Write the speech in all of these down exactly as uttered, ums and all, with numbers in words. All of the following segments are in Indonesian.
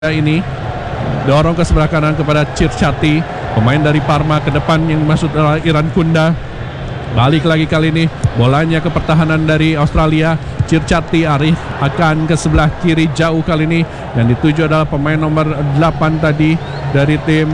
Ini dorong ke sebelah kanan kepada Circati, pemain dari Parma ke depan yang masuk adalah Irankunda. Balik lagi kali ini bolanya ke pertahanan dari Australia. Circati Arif akan ke sebelah kiri jauh kali ini dan dituju adalah pemain nomor delapan tadi dari tim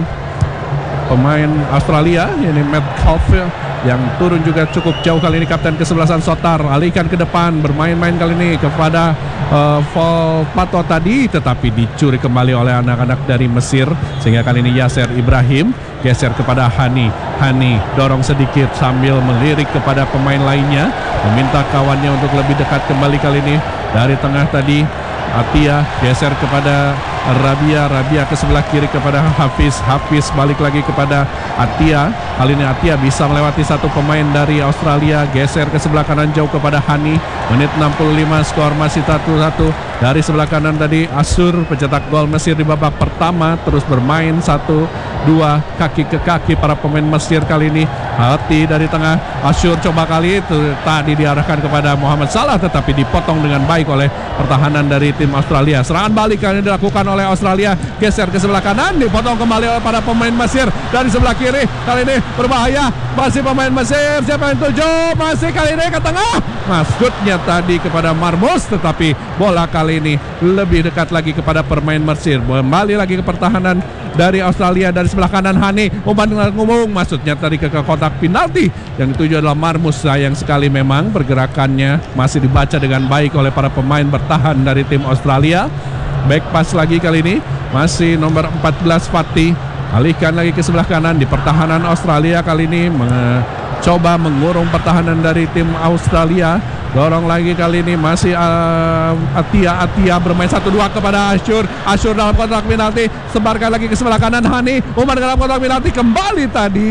pemain Australia, ini Matt Caulfield yang turun juga cukup jauh kali ini. Kapten kesebelasan Sotar alihkan ke depan, bermain-main kali ini kepada uh, Volpato tadi, tetapi dicuri kembali oleh anak-anak dari Mesir sehingga kali ini Yasser Ibrahim geser kepada Hani. Hani dorong sedikit sambil melirik kepada pemain lainnya, meminta kawannya untuk lebih dekat kembali kali ini. Dari tengah tadi Atia geser kepada Rabia, Rabia ke sebelah kiri kepada Hafiz, Hafiz balik lagi kepada Atia. Kali ini Atia bisa melewati satu pemain dari Australia, geser ke sebelah kanan jauh kepada Hani. Menit enam puluh lima, skor masih satu satu. Dari sebelah kanan tadi Asur, pencetak gol Mesir di babak pertama, terus bermain satu dua kaki ke kaki para pemain Mesir kali ini. Hati dari tengah, Asur coba kali itu tadi diarahkan kepada Muhammad Salah, tetapi dipotong dengan baik oleh pertahanan dari tim Australia. Serangan balik kali ini dilakukan oleh Australia, geser ke sebelah kanan, dipotong kembali oleh para pemain Mesir. Dari sebelah kiri kali ini berbahaya, masih pemain Mesir, siapa yang tuju, masih kali ini ke tengah, masuknya tadi kepada Marmus, tetapi bola kali ini lebih dekat lagi kepada pemain Mesir. Kembali lagi ke pertahanan dari Australia. Dari sebelah kanan Hani umpan ngomong, maksudnya tadi ke, ke kotak penalti yang dituju adalah Marmus. Sayang sekali memang pergerakannya masih dibaca dengan baik oleh para pemain bertahan dari tim Australia. Back pass lagi kali ini masih nomor empat belas Fatih, alihkan lagi ke sebelah kanan. Di pertahanan Australia kali ini mencoba mengurung pertahanan dari tim Australia. Dorong lagi kali ini masih uh, Atia Atia bermain satu dua kepada Asyur. Asyur dalam kotak penalti, sebarkan lagi ke sebelah kanan Hani, umpan dalam kotak penalti, kembali tadi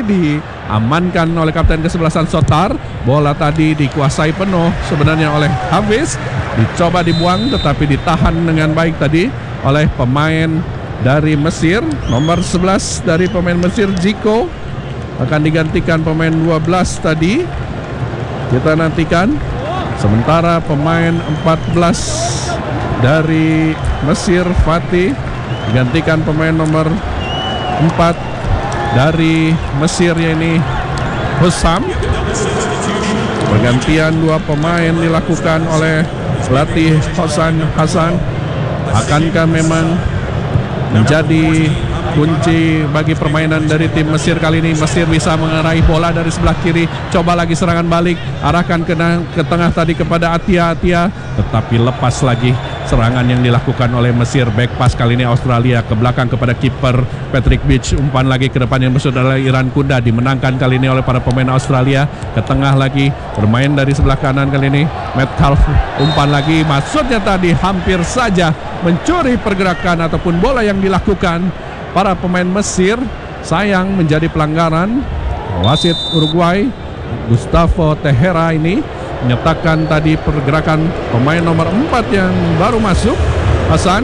diamankan oleh kapten kesebelasan Sotar. Bola tadi dikuasai penuh sebenarnya oleh Hafiz, dicoba dibuang tetapi ditahan dengan baik tadi oleh pemain dari Mesir. Nomor sebelas dari pemain Mesir, Ziko, akan digantikan pemain dua belas tadi. Kita nantikan. Sementara pemain empat belas dari Mesir, Fatih, digantikan pemain nomor empat dari Mesir, yaitu Hussam. Pergantian dua pemain dilakukan oleh pelatih Hasan Hasan. Akankah memang menjadi kunci bagi permainan dari tim Mesir kali ini? Mesir bisa mengeraih bola dari sebelah kiri, coba lagi serangan balik, arahkan ke, ke tengah tadi kepada Atia Atia, tetapi lepas lagi serangan yang dilakukan oleh Mesir. Back pass kali ini Australia ke belakang kepada kiper Patrick Beach, umpan lagi ke depan yang maksud adalah Irankunda, dimenangkan kali ini oleh para pemain Australia. Ke tengah lagi bermain dari sebelah kanan kali ini Matt Caulfield, umpan lagi, maksudnya tadi hampir saja mencuri pergerakan ataupun bola yang dilakukan para pemain Mesir. Sayang menjadi pelanggaran. Wasit Uruguay Gustavo Tejera ini menyatakan tadi pergerakan pemain nomor empat yang baru masuk, Hasan.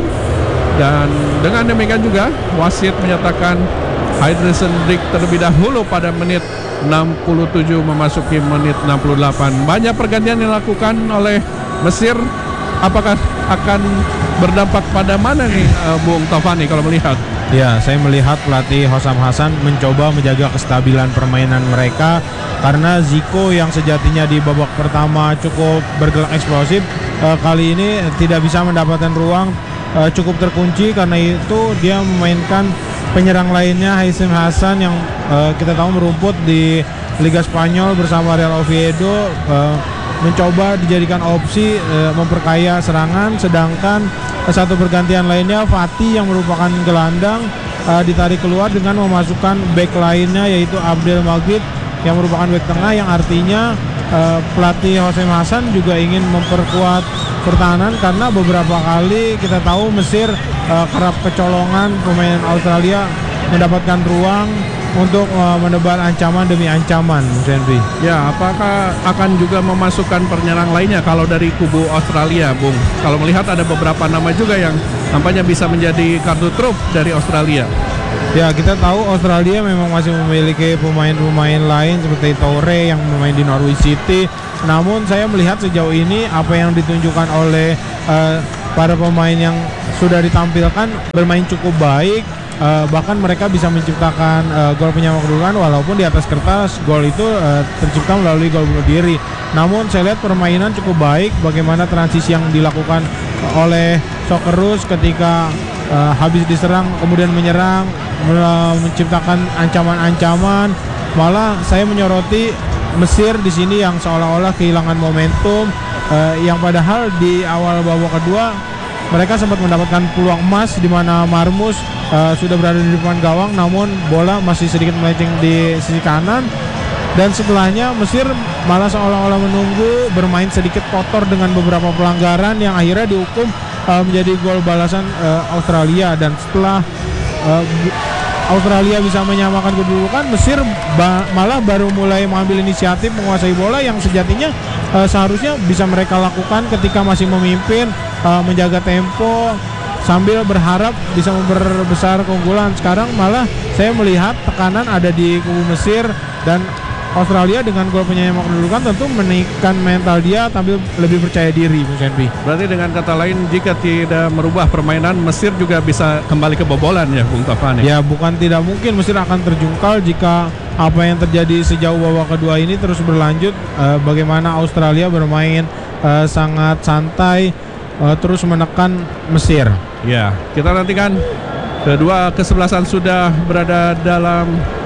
Dan dengan demikian juga wasit menyatakan hydration break terlebih dahulu pada menit enam puluh tujuh memasuki menit enam puluh delapan. Banyak pergantian yang dilakukan oleh Mesir. Apakah akan berdampak pada mana nih uh, Bung Taufani kalau melihat? Ya, saya melihat pelatih Hosam Hasan mencoba menjaga kestabilan permainan mereka, karena Ziko yang sejatinya di babak pertama cukup bergerak eksplosif, uh, kali ini tidak bisa mendapatkan ruang, uh, cukup terkunci. Karena itu dia memainkan penyerang lainnya, Haisim Hasan, yang uh, kita tahu merumput di Liga Spanyol bersama Real Oviedo, uh, mencoba dijadikan opsi uh, memperkaya serangan. Sedangkan uh, satu pergantian lainnya, Fatih yang merupakan gelandang, uh, ditarik keluar dengan memasukkan back lainnya, yaitu Abdel Magid yang merupakan back tengah, yang artinya uh, pelatih Hosam Hasan juga ingin memperkuat pertahanan, karena beberapa kali kita tahu Mesir uh, kerap kecolongan pemain Australia mendapatkan ruang untuk uh, menebar ancaman demi ancaman, Henry. Ya, apakah akan juga memasukkan penyerang lainnya kalau dari kubu Australia, Bung? Kalau melihat ada beberapa nama juga yang nampaknya bisa menjadi kartu truf dari Australia. Ya, kita tahu Australia memang masih memiliki pemain-pemain lain seperti Toure yang bermain di Norwich City. Namun saya melihat sejauh ini apa yang ditunjukkan oleh uh, para pemain yang sudah ditampilkan bermain cukup baik. Uh, bahkan mereka bisa menciptakan uh, gol penyama kedudukan walaupun di atas kertas gol itu uh, tercipta melalui gol bunuh diri. Namun saya lihat permainan cukup baik, bagaimana transisi yang dilakukan oleh Socceroos ketika uh, habis diserang kemudian menyerang, uh, menciptakan ancaman-ancaman. Malah saya menyoroti Mesir di sini yang seolah-olah kehilangan momentum, uh, yang padahal di awal babak kedua mereka sempat mendapatkan peluang emas di mana Marmus uh, sudah berada di depan gawang, namun bola masih sedikit melenceng di sisi kanan. Dan setelahnya Mesir malah seolah-olah menunggu, bermain sedikit kotor dengan beberapa pelanggaran yang akhirnya dihukum uh, menjadi gol balasan uh, Australia. Dan setelah uh, Australia bisa menyamakan kedudukan, Mesir ba- malah baru mulai mengambil inisiatif menguasai bola yang sejatinya uh, seharusnya bisa mereka lakukan ketika masih memimpin, uh, menjaga tempo sambil berharap bisa memperbesar keunggulan. Sekarang malah saya melihat tekanan ada di kubu Mesir, dan Australia dengan gol penyama kedudukan tentu menaikkan mental dia, tampil lebih percaya diri, Bung Senpi. Berarti dengan kata lain, jika tidak merubah permainan, Mesir juga bisa kembali kebobolan ya, Bung Taufan? Ya, bukan tidak mungkin Mesir akan terjungkal jika apa yang terjadi sejauh babak kedua ini terus berlanjut. Uh, bagaimana Australia bermain uh, sangat santai, uh, terus menekan Mesir. Ya, kita nantikan kedua kesebelasan sudah berada dalam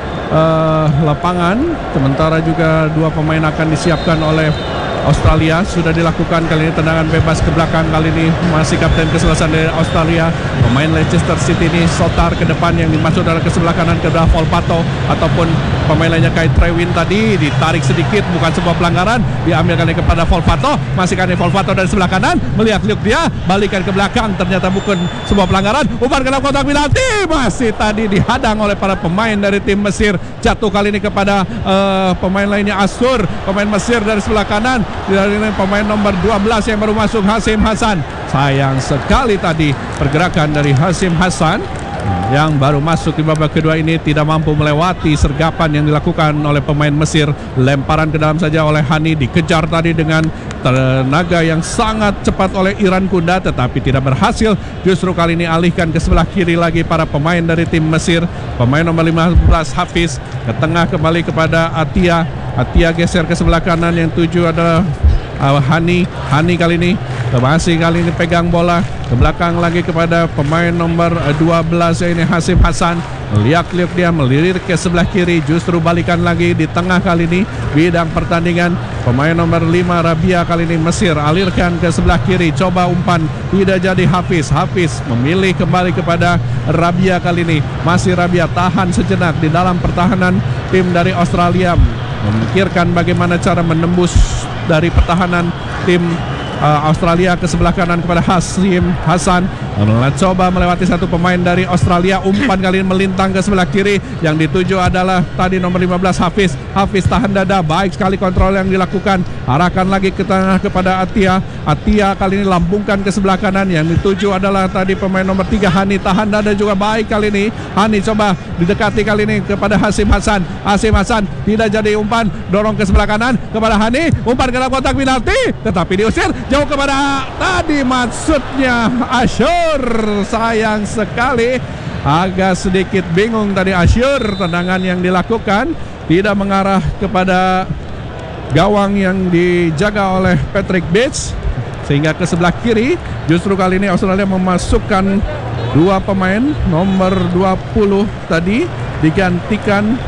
Uh, lapangan, sementara juga dua pemain akan disiapkan oleh Australia. Sudah dilakukan kali ini tendangan bebas ke belakang, kali ini masih kapten kesebelasan dari Australia, pemain Leicester City ini sotar ke depan yang dimaksud adalah ke sebelah kanan ke arah Volpato ataupun pemain lainnya Kai Trewin tadi ditarik sedikit, bukan sebuah pelanggaran, diambil kali kepada Volpato, masih kali Volpato dari sebelah kanan melihat liuk dia, balikan ke belakang, ternyata bukan sebuah pelanggaran, umpan ke dalam kotak penalti, masih tadi dihadang oleh para pemain dari tim Mesir. Jatuh kali ini kepada uh, pemain lainnya Asur, pemain Mesir dari sebelah kanan, dari pemain nomor dua belas yang baru masuk Hasim Hasan. Sayang sekali tadi pergerakan dari Hasim Hasan yang baru masuk di babak kedua ini tidak mampu melewati sergapan yang dilakukan oleh pemain Mesir. Lemparan ke dalam saja oleh Hani, dikejar tadi dengan tenaga yang sangat cepat oleh Iran Kunda, tetapi tidak berhasil. Justru kali ini alihkan ke sebelah kiri lagi para pemain dari tim Mesir. Pemain nomor lima belas Hafiz ke tengah kembali kepada Atia. Atia geser ke sebelah kanan, yang tujuh adalah uh, Hani. Hani kali ini masih kali ini pegang bola ke belakang lagi kepada pemain nomor dua belas ini Hasim Hasan. Lihat-lihat dia melirik ke sebelah kiri, justru balikan lagi di tengah kali ini bidang pertandingan. Pemain nomor lima Rabia kali ini Mesir alirkan ke sebelah kiri, coba umpan tidak jadi. Hafiz Hafiz memilih kembali kepada Rabia kali ini, masih Rabia tahan sejenak di dalam pertahanan tim dari Australia, memikirkan bagaimana cara menembus dari pertahanan tim uh, Australia ke sebelah kanan kepada Hasim Hasan. Coba melewati satu pemain dari Australia, umpan kali ini melintang ke sebelah kiri, yang dituju adalah tadi nomor lima belas Hafiz. Hafiz tahan dada, baik sekali kontrol yang dilakukan, arahkan lagi ke tengah kepada Atia. Atia kali ini lambungkan ke sebelah kanan, yang dituju adalah tadi pemain nomor tiga Hani, tahan dada juga baik kali ini. Hani coba didekati kali ini kepada Hasim Hasan. Hasim Hasan tidak jadi, umpan dorong ke sebelah kanan kepada Hani, umpan ke dalam kotak penalti, tetapi diusir jauh kepada tadi maksudnya Asyur. Sayang sekali, agak sedikit bingung tadi Asyur, tendangan yang dilakukan tidak mengarah kepada gawang yang dijaga oleh Patrick Bates, sehingga ke sebelah kiri. Justru kali ini Australia memasukkan dua pemain, nomor dua puluh tadi digantikan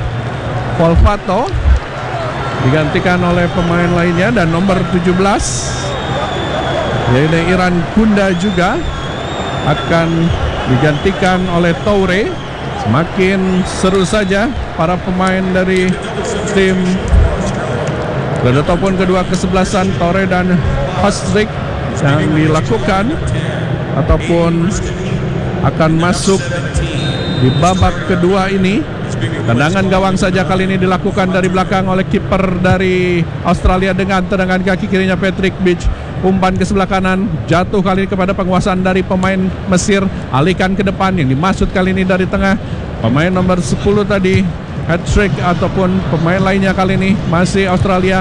Volpato, digantikan oleh pemain lainnya, dan nomor tujuh belas yaitu Iran Kunda juga akan digantikan oleh Toure. Semakin seru saja para pemain dari tim ataupun kedua kesebelasan Toure dan Hostrik yang dilakukan ataupun akan masuk di babak kedua ini. Tendangan gawang saja kali ini dilakukan dari belakang oleh kiper dari Australia dengan tendangan kaki kirinya Patrick Beach. Umpan ke sebelah kanan, jatuh kali ini kepada penguasaan dari pemain Mesir. Alihkan ke depan, yang dimaksud kali ini dari tengah pemain nomor sepuluh tadi hat-trick ataupun pemain lainnya kali ini masih Australia.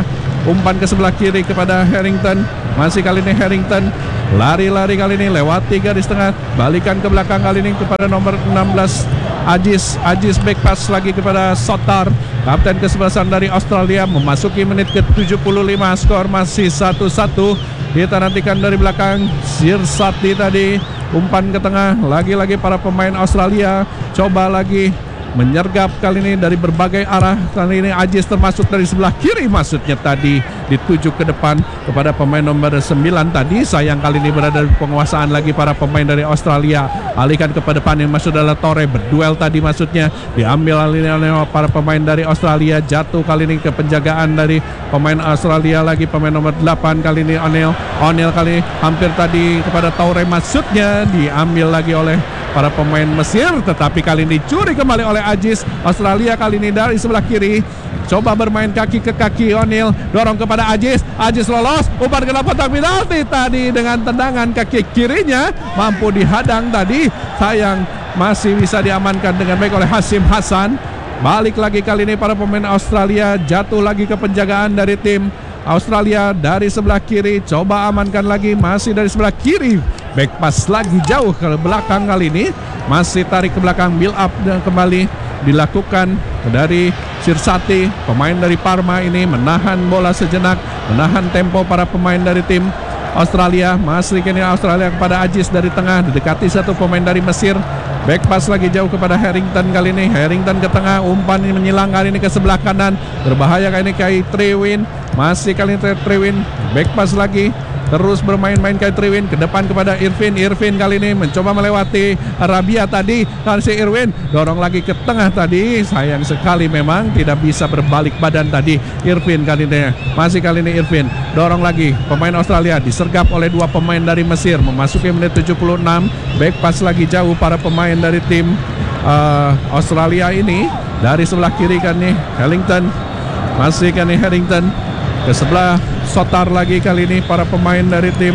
umpan ke sebelah kiri kepada Harrington. Masih kali ini Harrington lari-lari kali ini lewati garis tengah, balikan ke belakang kali ini kepada nomor enam belas Ajis. Ajis back pass lagi kepada Sotar, kapten kesebelasan dari Australia. Memasuki menit ke tujuh puluh lima, skor masih satu satu. Kita nantikan dari belakang Sirsati tadi, umpan ke tengah, lagi-lagi para pemain Australia coba lagi menyergap kali ini dari berbagai arah. Kali ini Ajis termasuk dari sebelah kiri, maksudnya tadi dituju ke depan kepada pemain nomor sembilan tadi. Sayang kali ini berada di penguasaan lagi para pemain dari Australia. Alihkan ke depan yang masuk adalah Torre, berduel tadi maksudnya, diambil kali ini oleh para pemain dari Australia. Jatuh kali ini ke penjagaan dari pemain Australia lagi, pemain nomor delapan kali ini O'Neil. O'Neil kali ini hampir tadi kepada Torre, maksudnya diambil lagi oleh para pemain Mesir, tetapi kali ini curi kembali oleh Ajis. Australia kali ini dari sebelah kiri coba bermain kaki ke kaki. O'Neil dorong kepada Ajis. Ajis lolos, umpan kena kotak penalti tadi dengan tendangan kaki kirinya, mampu dihadang tadi. Sayang masih bisa diamankan dengan baik oleh Hasim Hasan. Balik lagi kali ini para pemain Australia, jatuh lagi ke penjagaan dari tim Australia dari sebelah kiri, coba amankan lagi, masih dari sebelah kiri, back pass lagi jauh ke belakang kali ini, masih tarik ke belakang, build up dan kembali dilakukan dari Sirsati. Pemain dari Parma ini menahan bola sejenak, menahan tempo para pemain dari tim Australia. Masih kini Australia kepada Ajis dari tengah, didekati satu pemain dari Mesir. Back pass lagi jauh kepada Harrington kali ini. Harrington ke tengah, umpan ini menyilang kali ini ke sebelah kanan. Berbahaya kali ini Kai Triwin. Masih kali ini Triwin. Back pass lagi. Terus bermain-main Kai Triwin ke depan kepada Irvin. Irvin kali ini mencoba melewati Rabia tadi. Dan si Irwin dorong lagi ke tengah tadi. Sayang sekali memang tidak bisa berbalik badan tadi Irvin kali ini. Masih kali ini Irvin dorong lagi pemain Australia, disergap oleh dua pemain dari Mesir. Memasuki menit tujuh puluh enam. Back pass lagi jauh para pemain dari tim uh, Australia ini. Dari sebelah kiri kan nih Harrington. Masih kan nih Harrington ke sebelah Sotar lagi kali ini para pemain dari tim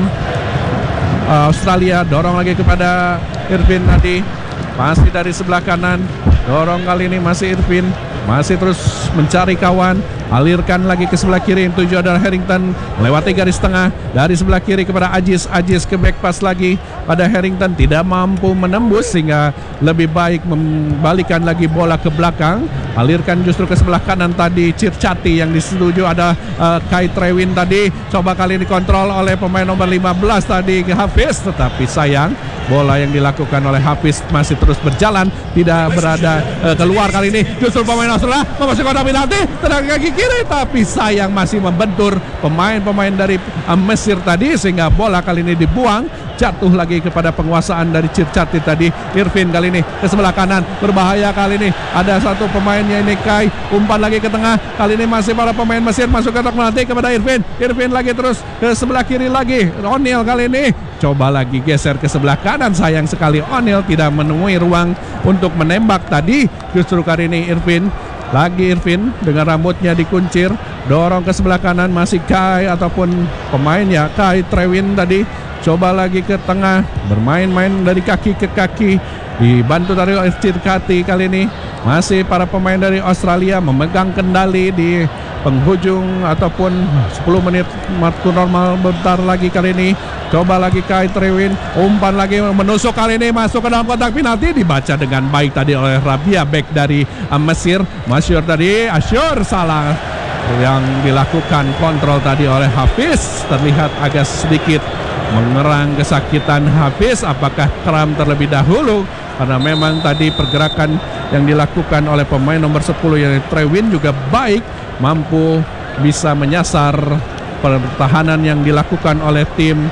uh, Australia. Dorong lagi kepada Irvin tadi, masih dari sebelah kanan. Dorong kali ini masih Irvin, masih terus mencari kawan. Alirkan lagi ke sebelah kiri, yang tujuh adalah Harrington, melewati garis tengah dari sebelah kiri kepada Ajis. Ajis ke back pass lagi pada Harrington, tidak mampu menembus sehingga lebih baik membalikan lagi bola ke belakang. Alirkan justru ke sebelah kanan tadi Circati, yang disetuju ada uh, Kai Trewin tadi. Coba kali ini kontrol oleh pemain nomor lima belas tadi Hafiz, tetapi sayang bola yang dilakukan oleh Hafiz masih terus berjalan, tidak berada uh, keluar kali ini. Justru pemain Australia memasuki kotak penalti, tendangan kaki kiri, tapi sayang masih membentur pemain-pemain dari uh, Mesir tadi sehingga bola kali ini dibuang. Jatuh lagi kepada penguasaan dari Circati tadi. Irvin kali ini ke sebelah kanan, berbahaya kali ini. Ada satu pemainnya ini Kai, umpan lagi ke tengah. Kali ini masih para pemain Mesir masuk ke kotak penalti kepada Irvin. Irvin lagi terus ke sebelah kiri lagi. O'Neil kali ini coba lagi geser ke sebelah kanan. Sayang sekali O'Neil tidak menemui ruang untuk menembak tadi. Justru kali ini Irvin lagi Irvin dengan rambutnya dikuncir, dorong ke sebelah kanan. Masih Kai ataupun pemainnya Kai Trewin tadi, coba lagi ke tengah, bermain-main dari kaki ke kaki, dibantu dari Circati kali ini. Masih para pemain dari Australia memegang kendali di penghujung ataupun sepuluh menit waktu normal bentar lagi kali ini. Coba lagi Kai Trewin, umpan lagi menusuk kali ini, masuk ke dalam kotak penalti, dibaca dengan baik tadi oleh Rabia, back dari Mesir. Masyur tadi, Asyur salah yang dilakukan kontrol tadi oleh Hafiz. Terlihat agak sedikit mengerang kesakitan Hafiz. Apakah kram terlebih dahulu? Karena memang tadi pergerakan yang dilakukan oleh pemain nomor sepuluh yang Trewin juga baik, mampu bisa menyasar pertahanan yang dilakukan oleh tim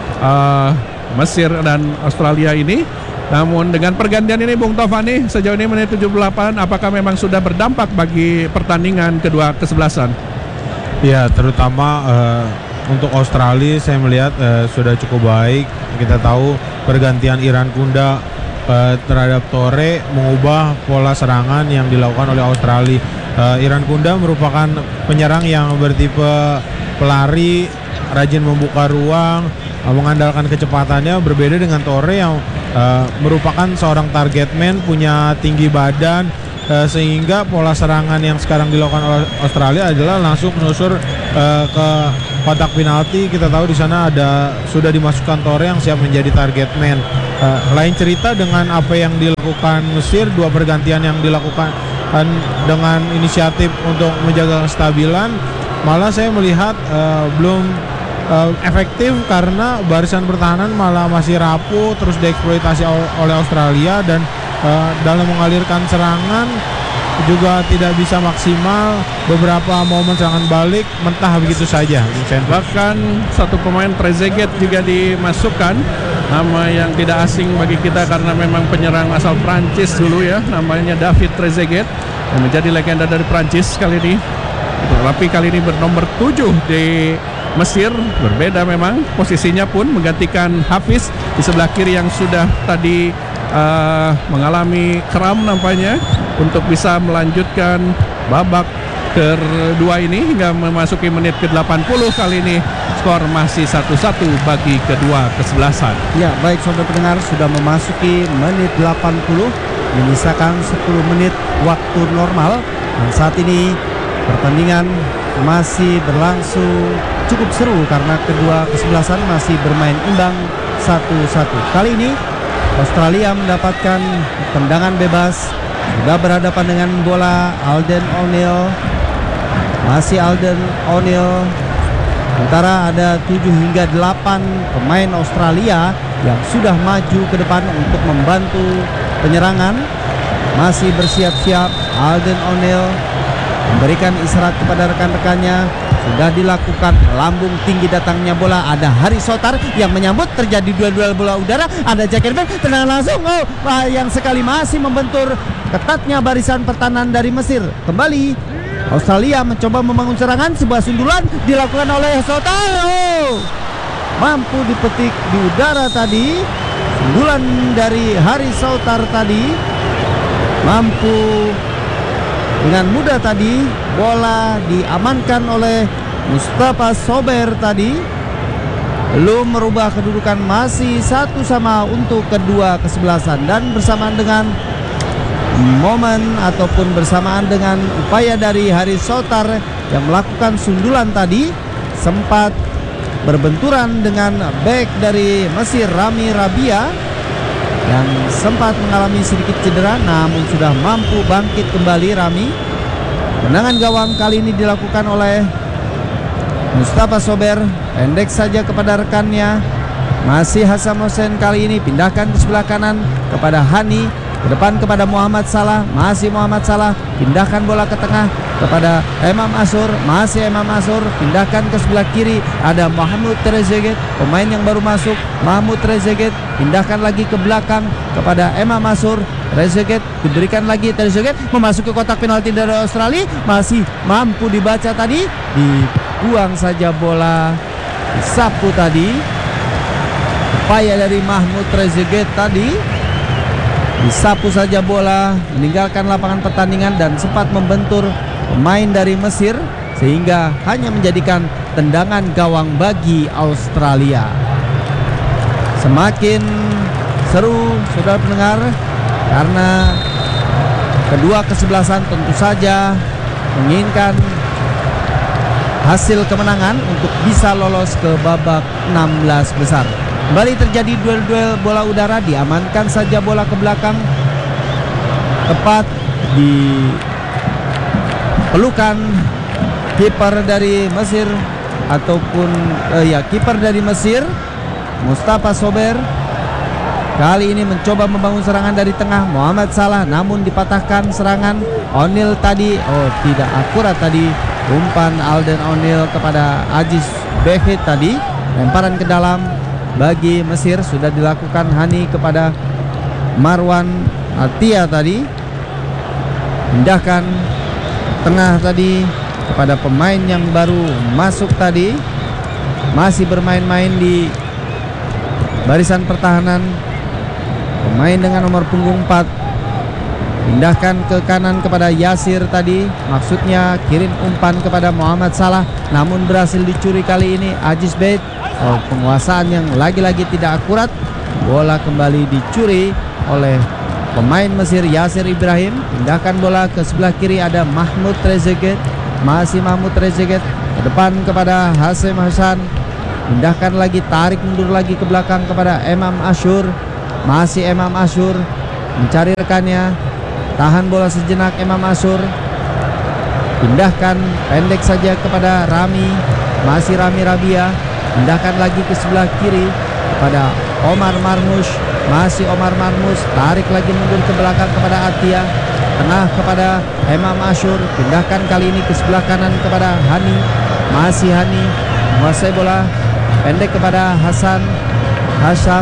uh, Mesir dan Australia ini. Namun dengan pergantian ini Bung Tovani, sejauh ini menit tujuh puluh delapan, apakah memang sudah berdampak bagi pertandingan kedua kesebelasan? Ya, terutama uh, untuk Australia saya melihat uh, sudah cukup baik. Kita tahu pergantian Iran Kunda uh, terhadap Torre mengubah pola serangan yang dilakukan oleh Australia. uh, Iran Kunda merupakan penyerang yang bertipe pelari, rajin membuka ruang, uh, mengandalkan kecepatannya, berbeda dengan Torre yang uh, merupakan seorang target man, punya tinggi badan, uh, sehingga pola serangan yang sekarang dilakukan oleh Australia adalah langsung menusur uh, ke kotak penalti. Kita tahu di sana ada sudah dimasukkan Torre yang siap menjadi target man. Uh, lain cerita dengan apa yang dilakukan Mesir, dua pergantian yang dilakukan dan dengan inisiatif untuk menjaga kestabilan, malah saya melihat uh, belum uh, efektif karena barisan pertahanan malah masih rapuh, terus dieksploitasi oleh Australia, dan uh, dalam mengalirkan serangan juga tidak bisa maksimal. Beberapa momen serangan balik mentah begitu saja. Bahkan satu pemain Trezeguet juga dimasukkan, nama yang tidak asing bagi kita karena memang penyerang asal Prancis dulu ya, namanya David Trezeguet yang menjadi legenda dari Prancis kali ini. Tapi kali ini bernomor tujuh di Mesir, berbeda memang posisinya pun, menggantikan Hafiz di sebelah kiri yang sudah tadi uh, mengalami kram nampaknya untuk bisa melanjutkan babak kedua ini hingga memasuki menit ke delapan puluh. Kali ini skor masih satu satu bagi kedua kesebelasan. Ya, baik saudara pendengar, sudah memasuki menit delapan puluh, menyisakan sepuluh menit waktu normal, dan saat ini pertandingan masih berlangsung cukup seru karena kedua kesebelasan masih bermain imbang satu satu. Kali ini Australia mendapatkan tendangan bebas, sudah berhadapan dengan bola Alden O'Neill. Masih Alden O'Neill. Sementara ada tujuh hingga delapan pemain Australia yang sudah maju ke depan untuk membantu penyerangan. Masih bersiap-siap Alden O'Neill memberikan isyarat kepada rekan-rekannya. Sudah dilakukan, lambung tinggi datangnya bola. Ada Haris Sotar yang menyambut, terjadi duel-duel bola udara. Ada Jack Irvin, tendangan langsung. Oh, yang sekali masih membentur ketatnya barisan pertahanan dari Mesir. Kembali Australia mencoba membangun serangan, sebuah sundulan dilakukan oleh Sotar. Oh, mampu dipetik di udara tadi. Sundulan dari Haris Sotar tadi mampu dengan mudah tadi. Bola diamankan oleh Mustafa Sober tadi. Belum merubah kedudukan, masih satu sama untuk kedua kesebelasan. Dan bersamaan dengan momen ataupun bersamaan dengan upaya dari Haris Sotar yang melakukan sundulan tadi, sempat berbenturan dengan bek dari Mesir Rami Rabia yang sempat mengalami sedikit cedera, namun sudah mampu bangkit kembali Rami. Tendangan gawang kali ini dilakukan oleh Mustafa Sober, pendek saja kepada rekannya. Masih Hasan Hussein kali ini pindahkan ke sebelah kanan kepada Hani, ke depan kepada Muhammad Salah. Masih Muhammad Salah, pindahkan bola ke tengah kepada Imam Asur. Masih Imam Asur, pindahkan ke sebelah kiri. Ada Mahmud Trezeguet, pemain yang baru masuk. Mahmud Trezeguet, pindahkan lagi ke belakang kepada Imam Asur. Trezeguet diberikan lagi, Trezeguet memasuki kotak penalti dari Australia. Masih mampu dibaca tadi, dibuang saja bola, disapu tadi. Upaya dari Mahmud Trezeguet tadi, disapu saja bola, meninggalkan lapangan pertandingan dan sempat membentur pemain dari Mesir sehingga hanya menjadikan tendangan gawang bagi Australia. Semakin seru saudara pendengar, karena kedua kesebelasan tentu saja menginginkan hasil kemenangan untuk bisa lolos ke babak enam belas besar. Kembali terjadi duel-duel bola udara, diamankan saja bola ke belakang, tepat di pelukan kiper dari Mesir ataupun eh, ya kiper dari Mesir Mustafa Sober. Kali ini mencoba membangun serangan dari tengah Muhammad Salah, namun dipatahkan serangan O'Neill tadi. Oh, tidak akurat tadi umpan Alden O'Neill kepada Aziz Behit tadi. Lemparan ke dalam bagi Mesir sudah dilakukan Hani kepada Marwan Atia tadi. Pindahkan tengah tadi kepada pemain yang baru masuk tadi. Masih bermain-main di barisan pertahanan, pemain dengan nomor punggung empat. Pindahkan ke kanan kepada Yasir tadi, maksudnya kirim umpan kepada Muhammad Salah, namun berhasil dicuri kali ini Aziz Beit. Oh, penguasaan yang lagi-lagi tidak akurat. Bola kembali dicuri oleh pemain Mesir Yasir Ibrahim. Pindahkan bola ke sebelah kiri, ada Mahmud Trezeguet. Masih Mahmud Trezeguet ke depan kepada Hasim Hasan. Pindahkan lagi, tarik mundur lagi ke belakang kepada Emam Ashur. Masih Emam Ashur mencari rekannya. Tahan bola sejenak Emam Ashur. Pindahkan pendek saja kepada Rami. Masih Rami Rabia. Pindahkan lagi ke sebelah kiri kepada Omar Marmus. Masih Omar Marmus, tarik lagi mundur ke belakang kepada Atia. Tengah kepada Emam Ashur. Pindahkan kali ini ke sebelah kanan kepada Hani. Masih Hani menguasai bola, pendek kepada Hasan. Hasan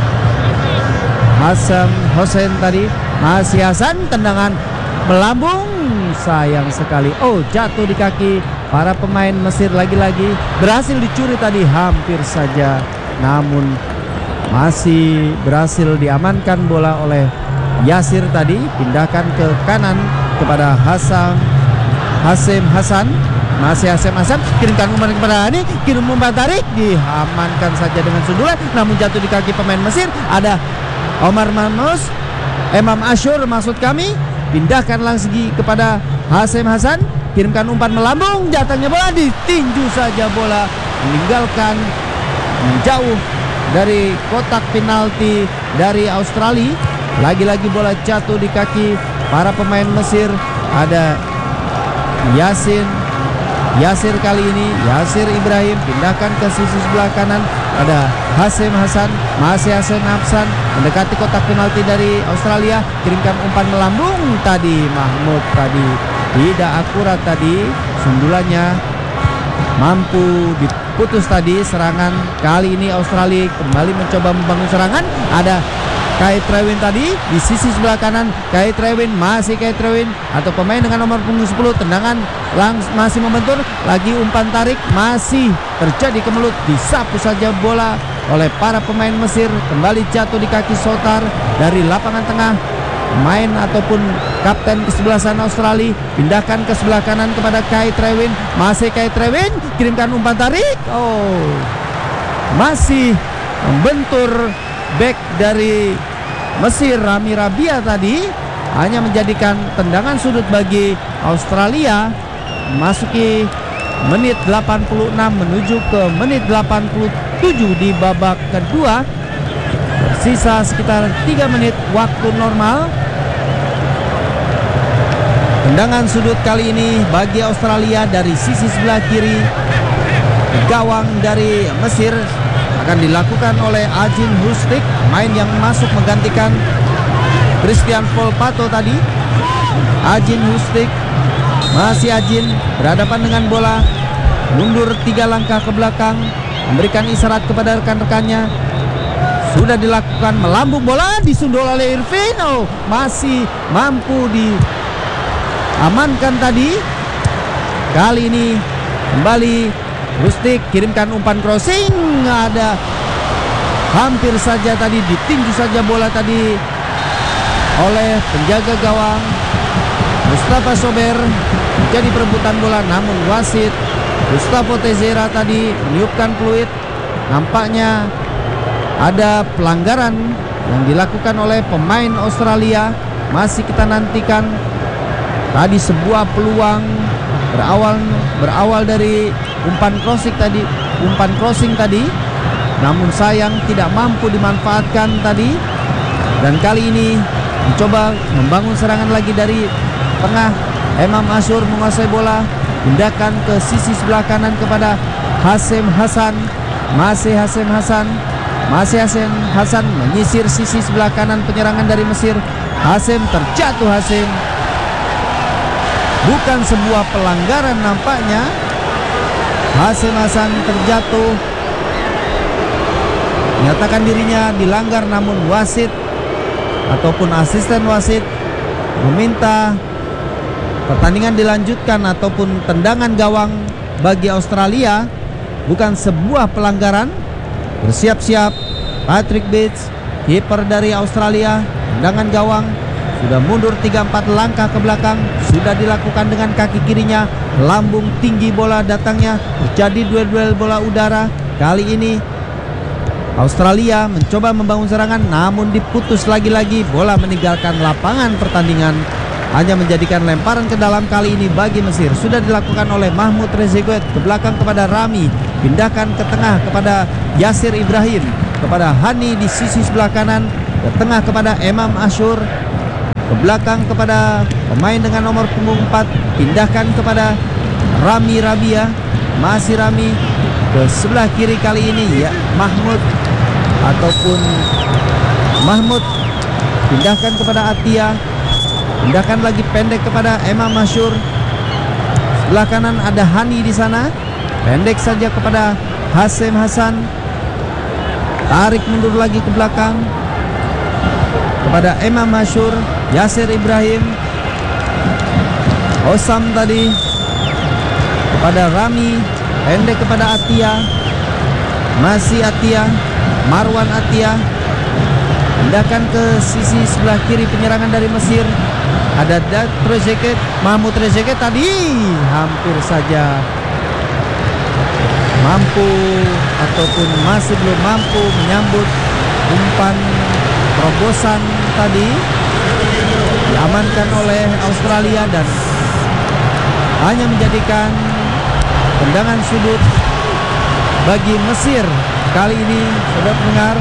Hasan Hussein tadi. Masih Hasan, tendangan melambung, sayang sekali. Oh, jatuh di kaki para pemain Mesir lagi-lagi. Berhasil dicuri tadi, hampir saja, namun masih berhasil diamankan bola oleh Yasir tadi. Pindahkan ke kanan kepada Hasan Hasim Hasan. Masih Hasim Hasan, kirimkan umpan kepada Hani. Kirim umpan tarik, diamankan saja dengan sundulan, namun jatuh di kaki pemain Mesir. Ada Omar Manus, Emam Ashur maksud kami. Pindahkan langsung kepada Hasim Hasan. Kirimkan umpan melambung, jatuhnya bola, ditinju saja bola, meninggalkan menjauh dari kotak penalti dari Australia. Lagi-lagi bola jatuh di kaki para pemain Mesir. Ada Yasin Yasir kali ini, Yasir Ibrahim. Pindahkan ke sisi sebelah kanan, ada Hasim Hasan. Masih Hasim Hasan mendekati kotak penalti dari Australia. Kirimkan umpan melambung tadi, Mahmud tadi tidak akurat tadi, sundulannya mampu diputus tadi. Serangan kali ini Australia kembali mencoba membangun serangan. Ada Kai Trewin tadi di sisi sebelah kanan. Kai Trewin, masih Kai Trewin atau pemain dengan nomor punggung sepuluh. Tendangan langsung masih membentur, lagi umpan tarik, masih terjadi kemelut, disapu saja bola oleh para pemain Mesir. Kembali jatuh di kaki Sotar dari lapangan tengah. Main ataupun kapten kesebelasan Australia. Pindahkan ke sebelah kanan kepada Kai Trewin. Masih Kai Trewin, kirimkan umpan tarik. Oh, masih membentur back dari Mesir Rami Rabia tadi, hanya menjadikan tendangan sudut bagi Australia. Masuki menit delapan puluh enam menuju ke menit delapan puluh tujuh di babak kedua. Sisa sekitar tiga menit waktu normal. Tendangan sudut kali ini bagi Australia dari sisi sebelah kiri gawang dari Mesir akan dilakukan oleh Ajin Hustik, main yang masuk menggantikan Christian Volpato tadi. Ajin Hustik, masih Ajin berhadapan dengan bola, mundur tiga langkah ke belakang, memberikan isyarat kepada rekan-rekannya. Sudah dilakukan, melambung bola, disundul oleh Irvin. Oh, masih mampu diamankan tadi. Kali ini kembali Rustik, kirimkan umpan crossing, ada hampir saja tadi ditinju saja bola tadi oleh penjaga gawang Mustafa Sober. Menjadi perebutan bola, namun wasit Gustavo Teixeira tadi meniupkan peluit. Nampaknya ada pelanggaran yang dilakukan oleh pemain Australia. Masih kita nantikan. Tadi sebuah peluang berawal berawal dari umpan crossing tadi, umpan crossing tadi, namun sayang tidak mampu dimanfaatkan tadi. Dan kali ini mencoba membangun serangan lagi dari tengah. Emam Ashur menguasai bola, pindahkan ke sisi sebelah kanan kepada Hasim Hasan. Masih Hasim Hasan, masih Hasim Hasan menyisir sisi sebelah kanan penyerangan dari Mesir. Hasim terjatuh, Hasim. Bukan sebuah pelanggaran nampaknya. Hasim Hasan terjatuh, menyatakan dirinya dilanggar, namun wasit ataupun asisten wasit meminta pertandingan dilanjutkan ataupun tendangan gawang bagi Australia. Bukan sebuah pelanggaran. Bersiap-siap Patrick Bates, kiper dari Australia. Tendangan gawang, sudah mundur tiga empat langkah ke belakang, sudah dilakukan dengan kaki kirinya, lambung tinggi bola datangnya, terjadi duel-duel bola udara. Kali ini Australia mencoba membangun serangan namun diputus lagi-lagi. Bola meninggalkan lapangan pertandingan, hanya menjadikan lemparan ke dalam kali ini bagi Mesir. Sudah dilakukan oleh Mahmoud Trezeguet ke belakang kepada Rami, pindahkan ke tengah kepada Yasir Ibrahim, kepada Hani di sisi sebelah kanan, ke tengah kepada Imam Ashur, ke belakang kepada pemain dengan nomor punggung empat, pindahkan kepada Rami Rabia, masih Rami ke sebelah kiri kali ini ya Mahmud ataupun Mahmud, pindahkan kepada Atia, pindahkan lagi pendek kepada Imam Ashur. Sebelah kanan ada Hani di sana, pendek saja kepada Hasim Hasan, tarik mundur lagi ke belakang kepada Imam Ashur, Yasir Ibrahim, Osam tadi kepada Rami, pendek kepada Atia, masih Atia, Marwan Atia, pindahkan ke sisi sebelah kiri penyerangan dari Mesir. Ada Trezeguet, Mahmoud Trezeguet tadi hampir saja mampu ataupun masih belum mampu menyambut umpan terobosan tadi, diamankan oleh Australia dan hanya menjadikan tendangan sudut bagi Mesir. Kali ini saudara pendengar,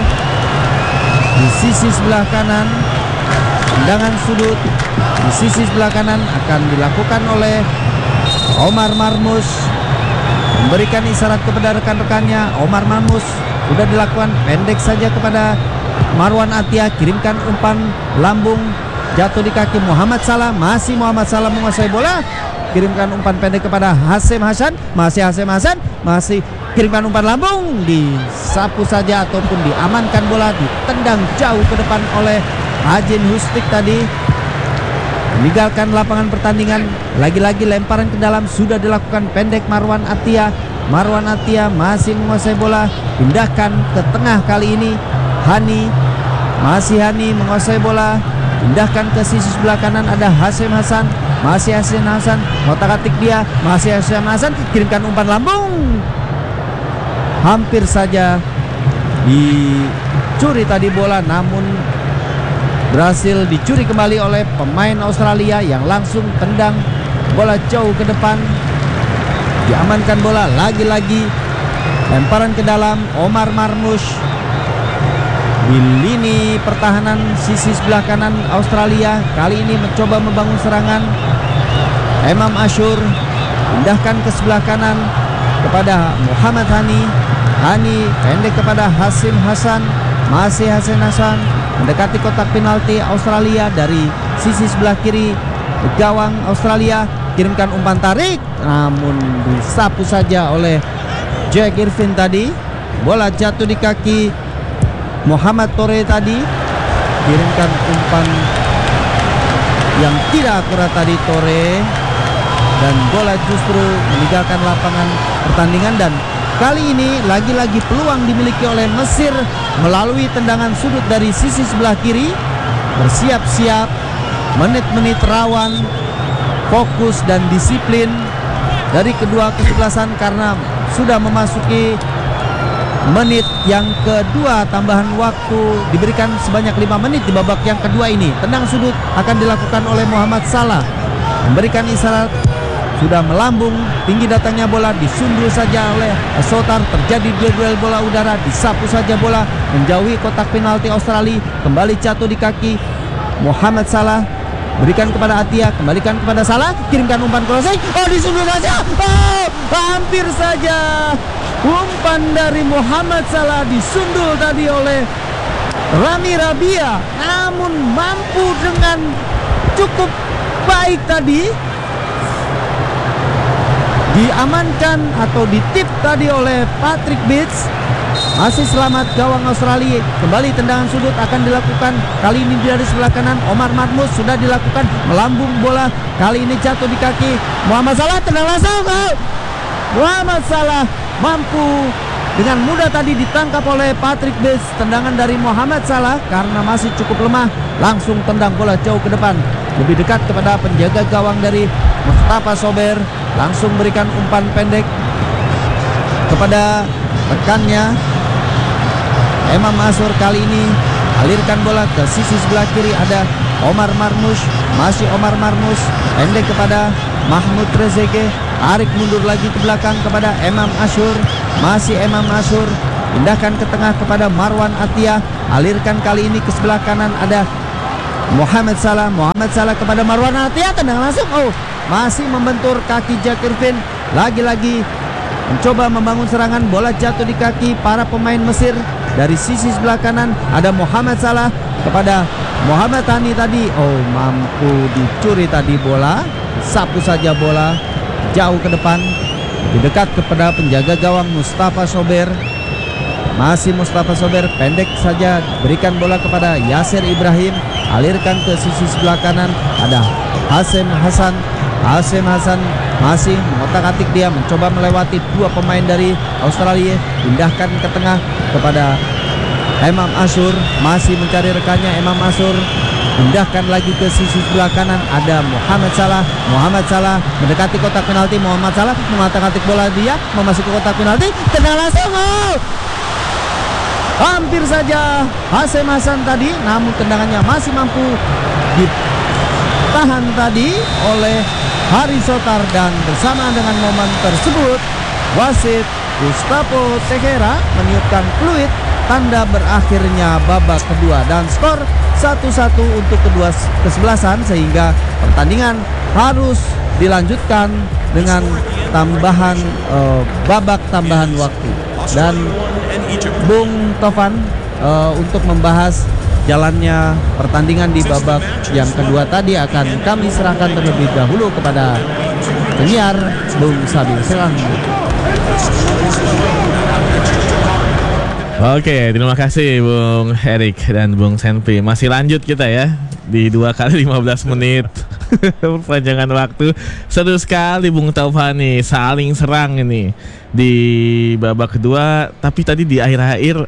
di sisi sebelah kanan tendangan sudut di sisi sebelah kanan akan dilakukan oleh Omar Marmus, memberikan isyarat kepada rekan-rekannya. Omar Marmus sudah dilakukan, pendek saja kepada Marwan Atia, kirimkan umpan lambung, jatuh di kaki Muhammad Salah, masih Muhammad Salah menguasai bola, kirimkan umpan pendek kepada Hasim Hasan, masih Hasim Hasan, masih kirimkan umpan lambung, disapu saja ataupun diamankan bola, ditendang jauh ke depan oleh Ajin Hustik tadi, meninggalkan lapangan pertandingan. Lagi-lagi lemparan ke dalam sudah dilakukan pendek Marwan Atia. Marwan Atia masih menguasai bola, pindahkan ke tengah kali ini Hani, masih Hani menguasai bola, pindahkan ke sisi sebelah kanan ada Hasim Hasan, masih Hasim Hasan, ngotak-atik dia, masih Hasim Hasan, kirimkan umpan lambung, hampir saja dicuri tadi bola, namun berhasil dicuri kembali oleh pemain Australia yang langsung tendang bola jauh ke depan, diamankan bola. Lagi-lagi lemparan ke dalam Omar Marmus di lini pertahanan sisi sebelah kanan Australia. Kali ini mencoba membangun serangan. Imam Ashur pindahkan ke sebelah kanan kepada Muhammad Hani. Hani pendek kepada Hasim Hasan, masih Hasim Hasan, mendekati kotak penalti Australia dari sisi sebelah kiri gawang Australia, kirimkan umpan tarik namun disapu saja oleh Jack Irvin tadi. Bola jatuh di kaki Muhammad Tore tadi, kirimkan umpan yang tidak akurat tadi Tore, dan bola justru meninggalkan lapangan pertandingan. Dan kali ini lagi-lagi peluang dimiliki oleh Mesir melalui tendangan sudut dari sisi sebelah kiri. Bersiap-siap, menit-menit rawan, fokus dan disiplin dari kedua kesebelasan karena sudah memasuki menit yang kedua. Tambahan waktu diberikan sebanyak lima menit di babak yang kedua ini. Tendang sudut akan dilakukan oleh Muhammad Salah, memberikan isyarat, sudah melambung tinggi datangnya bola, disundul saja oleh Sotar. Terjadi duel bola udara, disapu saja bola menjauhi kotak penalti Australia, kembali jatuh di kaki Muhammad Salah, berikan kepada Atia, kembalikan kepada Salah, kirimkan umpan crossing, oh disundul saja, oh hampir saja umpan dari Muhammad Salah disundul tadi oleh Rami Rabia, namun mampu dengan cukup baik tadi diamankan atau ditip tadi oleh Patrick Beets. Masih selamat gawang Australia. Kembali tendangan sudut akan dilakukan, kali ini dari sebelah kanan Omar Marmus, sudah dilakukan, melambung bola, kali ini jatuh di kaki Muhammad Salah, tendang langsung, oh! Muhammad Salah mampu dengan mudah tadi ditangkap oleh Patrick Beets. Tendangan dari Muhammad Salah karena masih cukup lemah, langsung tendang bola jauh ke depan, lebih dekat kepada penjaga gawang dari Mustafa Sober, langsung berikan umpan pendek kepada rekannya Imam Ashur kali ini alirkan bola ke sisi sebelah kiri, ada Omar Marmush, masih Omar Marmush, pendek kepada Mahmud Trezeguet, tarik mundur lagi ke belakang kepada Imam Ashur, masih Imam Ashur, pindahkan ke tengah kepada Marwan Atiyah, alirkan kali ini ke sebelah kanan, ada Muhammad Salah, Muhammad Salah kepada Marwan Atiyah, tendang langsung, oh masih membentur kaki Jack Irvin, lagi-lagi mencoba membangun serangan, bola jatuh di kaki para pemain Mesir. Dari sisi sebelah kanan ada Muhammad Salah kepada Muhammad Hani tadi, oh mampu dicuri tadi bola, sapu saja bola jauh ke depan, dekat kepada penjaga gawang Mustafa Sober. Masih Mustafa Sober, pendek saja, berikan bola kepada Yasir Ibrahim, alirkan ke sisi sebelah kanan, ada Hasim Hasan. Hasim Hasan masih mengotak-atik, dia mencoba melewati dua pemain dari Australia, pindahkan ke tengah kepada Imam Ashur, masih mencari rekannya Imam Ashur, pindahkan lagi ke sisi sebelah kanan, ada Muhammad Salah. Muhammad Salah mendekati kotak penalti, Muhammad Salah mengotak-atik bola, dia memasuki kotak penalti, tendang langsung, oh! Hampir saja Hasim Hasan tadi, namun tendangannya masih mampu ditahan tadi oleh Hari Sotar, dan bersama dengan momen tersebut wasit Gustavo Tejera meniupkan fluid tanda berakhirnya babak kedua dan skor satu satu untuk kedua kesebelasan, sehingga pertandingan harus dilanjutkan dengan tambahan uh, babak tambahan waktu. Dan Bung Tovan, uh, untuk membahas jalannya pertandingan di babak yang kedua tadi akan kami serahkan terlebih dahulu kepada penyiar Bung Sabil. Silakan. Oke, terima kasih Bung Erik dan Bung Senpi. Masih lanjut kita ya di dua kali lima belas menit perpanjangan waktu. Seru sekali Bung Taufani, saling serang ini di babak kedua. Tapi tadi di akhir-akhir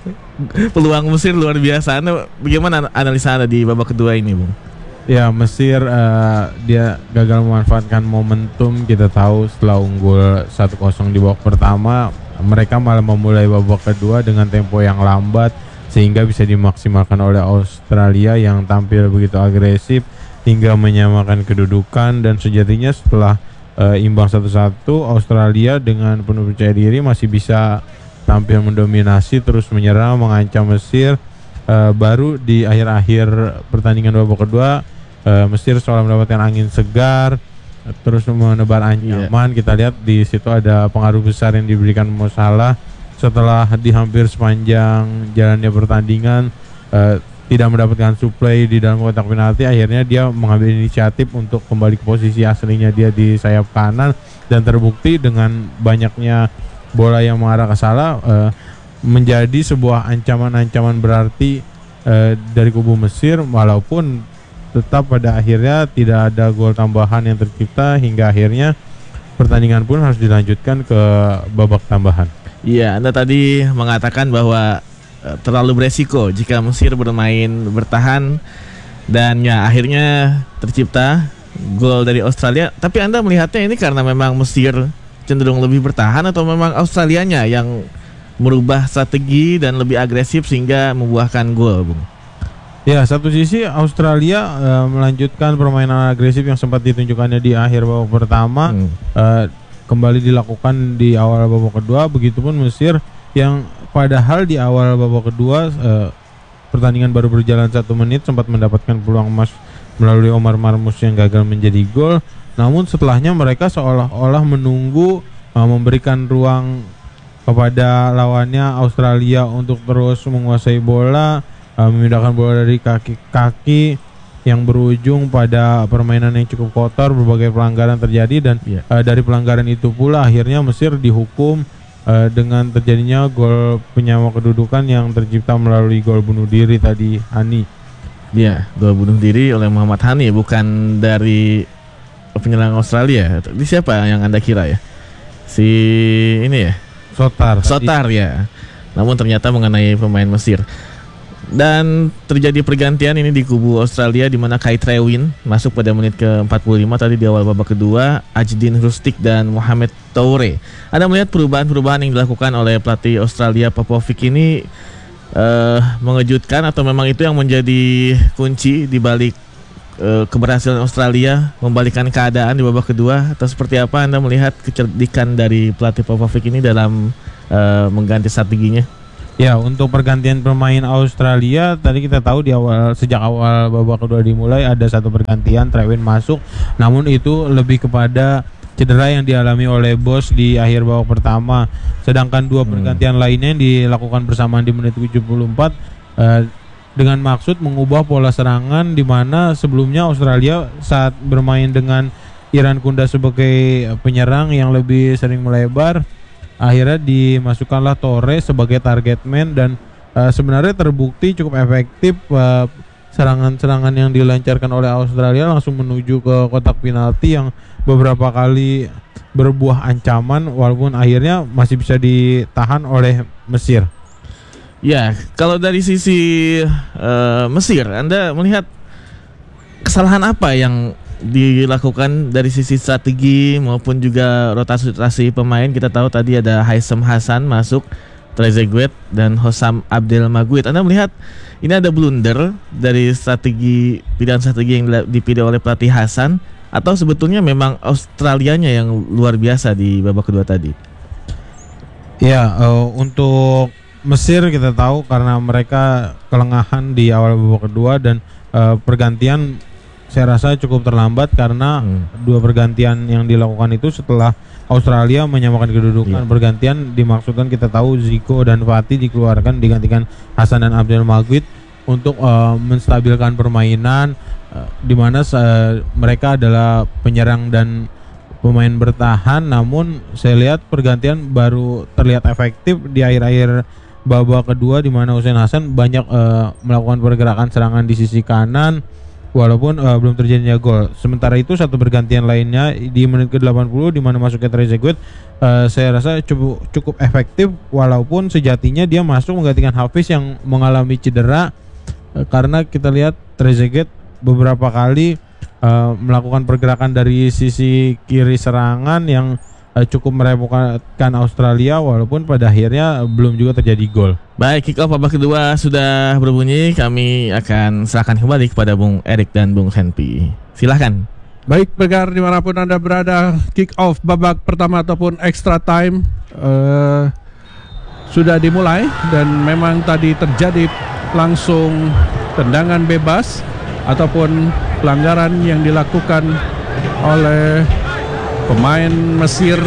peluang Mesir luar biasa. Anda, bagaimana analisa Anda di babak kedua ini, Bung? Ya, Mesir uh, dia gagal memanfaatkan momentum. Kita tahu setelah unggul satu kosong di babak pertama, mereka malah memulai babak kedua dengan tempo yang lambat, sehingga bisa dimaksimalkan oleh Australia yang tampil begitu agresif hingga menyamakan kedudukan. Dan sejatinya setelah uh, imbang satu satu, Australia dengan penuh percaya diri masih bisa tampil mendominasi, terus menyerang, mengancam Mesir. Uh, baru di akhir-akhir pertandingan babak kedua, uh, Mesir seolah mendapatkan angin segar, uh, terus menebar ancaman. Yeah. Kita lihat di situ ada pengaruh besar yang diberikan Mo Salah setelah di hampir sepanjang jalannya pertandingan uh, tidak mendapatkan suplai di dalam kotak penalti. Akhirnya dia mengambil inisiatif untuk kembali ke posisi aslinya dia di sayap kanan, dan terbukti dengan banyaknya bola yang mengarah ke Salah uh, menjadi sebuah ancaman-ancaman berarti uh, dari kubu Mesir, walaupun tetap pada akhirnya tidak ada gol tambahan yang tercipta, hingga akhirnya pertandingan pun harus dilanjutkan ke babak tambahan. Iya, Anda tadi mengatakan bahwa uh, terlalu beresiko jika Mesir bermain bertahan, dan ya akhirnya tercipta gol dari Australia. Tapi Anda melihatnya ini karena memang Mesir cenderung lebih bertahan, atau memang Australianya yang merubah strategi dan lebih agresif sehingga membuahkan gol, Bung? Ya, satu sisi Australia uh, melanjutkan permainan agresif yang sempat ditunjukkannya di akhir babak pertama, hmm. uh, kembali dilakukan di awal babak kedua. Begitupun Mesir yang padahal di awal babak kedua uh, pertandingan baru berjalan satu menit sempat mendapatkan peluang emas melalui Omar Marmush yang gagal menjadi gol. Namun setelahnya mereka seolah-olah menunggu uh, memberikan ruang kepada lawannya Australia untuk terus menguasai bola, uh, memindahkan bola dari kaki-kaki yang berujung pada permainan yang cukup kotor. Berbagai pelanggaran terjadi, dan yeah. uh, dari pelanggaran itu pula akhirnya Mesir dihukum uh, dengan terjadinya gol penyama kedudukan yang tercipta melalui gol bunuh diri tadi, Hani. Ya, gol bunuh diri oleh Muhammad Hani, bukan dari penyerang Australia. Ini siapa yang Anda kira ya? Si ini ya? Sotar. Sotar ya. Namun ternyata mengenai pemain Mesir. Dan terjadi pergantian ini di kubu Australia, di mana Kai Trewin masuk pada menit ke empat puluh lima tadi di awal babak kedua. Ajdin Rustik dan Mohamed Toure. Anda melihat perubahan-perubahan yang dilakukan oleh pelatih Australia Popovic ini uh, mengejutkan atau memang itu yang menjadi kunci di balik uh, keberhasilan Australia membalikkan keadaan di babak kedua, atau seperti apa Anda melihat kecerdikan dari pelatih Popovic ini dalam uh, mengganti strateginya? Ya, untuk pergantian pemain Australia tadi kita tahu di awal, sejak awal babak kedua dimulai ada satu pergantian, Trewin masuk, namun itu lebih kepada cedera yang dialami oleh Bos di akhir babak pertama. Sedangkan dua Hmm. pergantian lainnya yang dilakukan bersamaan di menit tujuh puluh empat eh, dengan maksud mengubah pola serangan, di mana sebelumnya Australia saat bermain dengan Iran Kunda sebagai penyerang yang lebih sering melebar, akhirnya dimasukkanlah Torres sebagai target man, dan uh, sebenarnya terbukti cukup efektif. uh, serangan-serangan yang dilancarkan oleh Australia langsung menuju ke kotak penalti yang beberapa kali berbuah ancaman, walaupun akhirnya masih bisa ditahan oleh Mesir. Ya, kalau dari sisi uh, Mesir, Anda melihat kesalahan apa yang dilakukan dari sisi strategi maupun juga rotasi-rotasi pemain? Kita tahu tadi ada Haitham Hassan masuk, Trezeguet dan Hossam Abdel Maguid. Anda melihat ini ada blunder dari strategi, pilihan strategi yang dipilih oleh pelatih Hassan, atau sebetulnya memang Australianya yang luar biasa di babak kedua tadi? Ya, uh, untuk Mesir kita tahu karena mereka kelengahan di awal babak kedua, dan uh, pergantian saya rasa cukup terlambat karena hmm. dua pergantian yang dilakukan itu setelah Australia menyamakan kedudukan. Yeah. Pergantian dimaksudkan kita tahu Zico dan Fatih dikeluarkan, digantikan Hassan dan Abdel Maguid untuk uh, menstabilkan permainan, uh, di mana uh, mereka adalah penyerang dan pemain bertahan. Namun saya lihat pergantian baru terlihat efektif di akhir-akhir babak kedua, di mana Hussein Hassan banyak uh, melakukan pergerakan serangan di sisi kanan, walaupun uh, belum terjadinya gol. Sementara itu satu pergantian lainnya di menit ke delapan puluh di mana masuknya Trezeguet, uh, saya rasa cukup cukup efektif, walaupun sejatinya dia masuk menggantikan Hafiz yang mengalami cedera, uh, karena kita lihat Trezeguet beberapa kali uh, melakukan pergerakan dari sisi kiri serangan yang uh, cukup merepotkan Australia, walaupun pada akhirnya belum juga terjadi gol. Baik, kick off babak kedua sudah berbunyi. Kami akan serahkan kembali kepada Bung Erik dan Bung Senpi. Silahkan. Baik, pendengar dimanapun Anda berada, kick off babak pertama ataupun extra time uh, sudah dimulai, dan memang tadi terjadi langsung tendangan bebas ataupun pelanggaran yang dilakukan oleh pemain Mesir.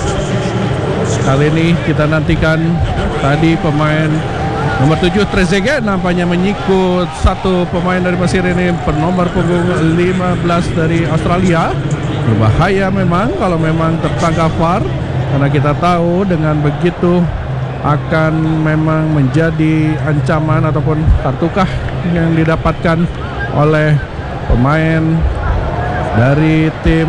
Kali ini kita nantikan tadi pemain nomor tujuh Trezeguet nampaknya menyikut satu pemain dari Mesir ini, bernomor punggung lima belas dari Australia. Berbahaya memang kalau memang tertangkap V A R, karena kita tahu dengan begitu akan memang menjadi ancaman ataupun kartukah yang didapatkan oleh pemain dari tim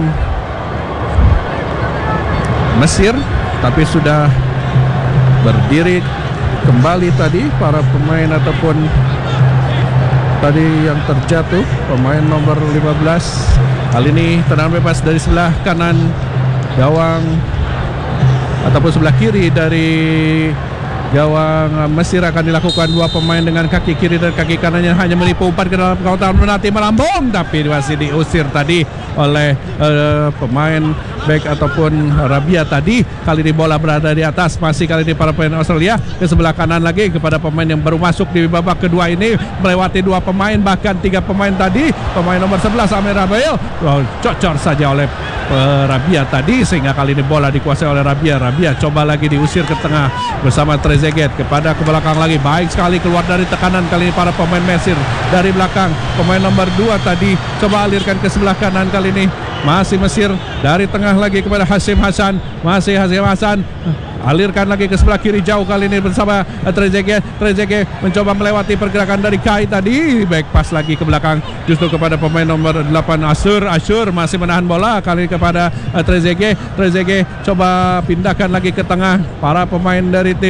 Mesir. Tapi sudah berdiri kembali tadi para pemain ataupun tadi yang terjatuh, pemain nomor lima belas. Kali ini tendangan bebas dari sebelah kanan gawang ataupun sebelah kiri dari gawang Mesir akan dilakukan dua pemain dengan kaki kiri dan kaki kanannya hanya menipu umpan ke dalam kawasan penalti, melambung, tapi masih diusir tadi oleh uh, pemain back ataupun Rabia tadi. Kali ini bola berada di atas, masih kali ini para pemain Australia ke sebelah kanan lagi kepada pemain yang baru masuk di babak kedua ini, melewati dua pemain bahkan tiga pemain tadi. Pemain nomor sebelas Amir Rabail oh, cocor saja oleh uh, Rabia tadi, sehingga kali ini bola dikuasai oleh Rabia. Rabia coba lagi diusir ke tengah bersama Trezeguet, kepada ke belakang lagi, baik sekali keluar dari tekanan kali ini para pemain Mesir dari belakang. Pemain nomor dua tadi coba alirkan ke sebelah kanan, kali ini masih Mesir dari tengah lagi kepada Haitham Hassan, masih Haitham Hassan alirkan lagi ke sebelah kiri jauh, kali ini bersama Trezeguet. Trezeguet mencoba melewati pergerakan dari Kai tadi, back pass lagi ke belakang justru kepada pemain nomor delapan Ashur. Ashur masih menahan bola, kali ini kepada Trezeguet. Trezeguet coba pindahkan lagi ke tengah, para pemain dari tim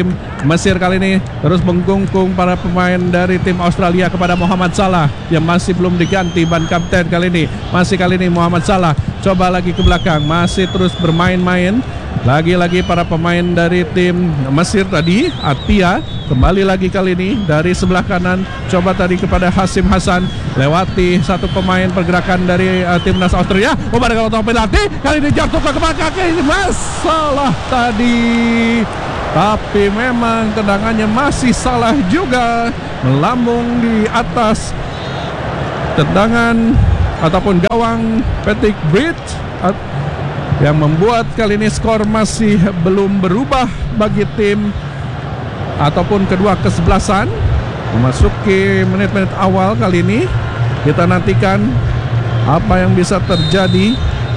Mesir kali ini terus mengkungkung para pemain dari tim Australia kepada Muhammad Salah yang masih belum diganti ban kapten kali ini. Masih kali ini Muhammad Salah coba lagi ke belakang, masih terus bermain-main. Lagi-lagi para pemain dari tim Mesir tadi, Atia kembali lagi kali ini dari sebelah kanan, coba tadi kepada Hasim Hasan, lewati satu pemain pergerakan dari uh, timnas Australia. Oh, pada kalau penalti kali ini jatuh ke belakang, ini masalah tadi. Tapi memang tendangannya masih salah juga, melambung di atas tendangan ataupun gawang Patrick Bridge, yang membuat kali ini skor masih belum berubah bagi tim ataupun kedua kesebelasan. Memasuki menit-menit awal kali ini, kita nantikan apa yang bisa terjadi.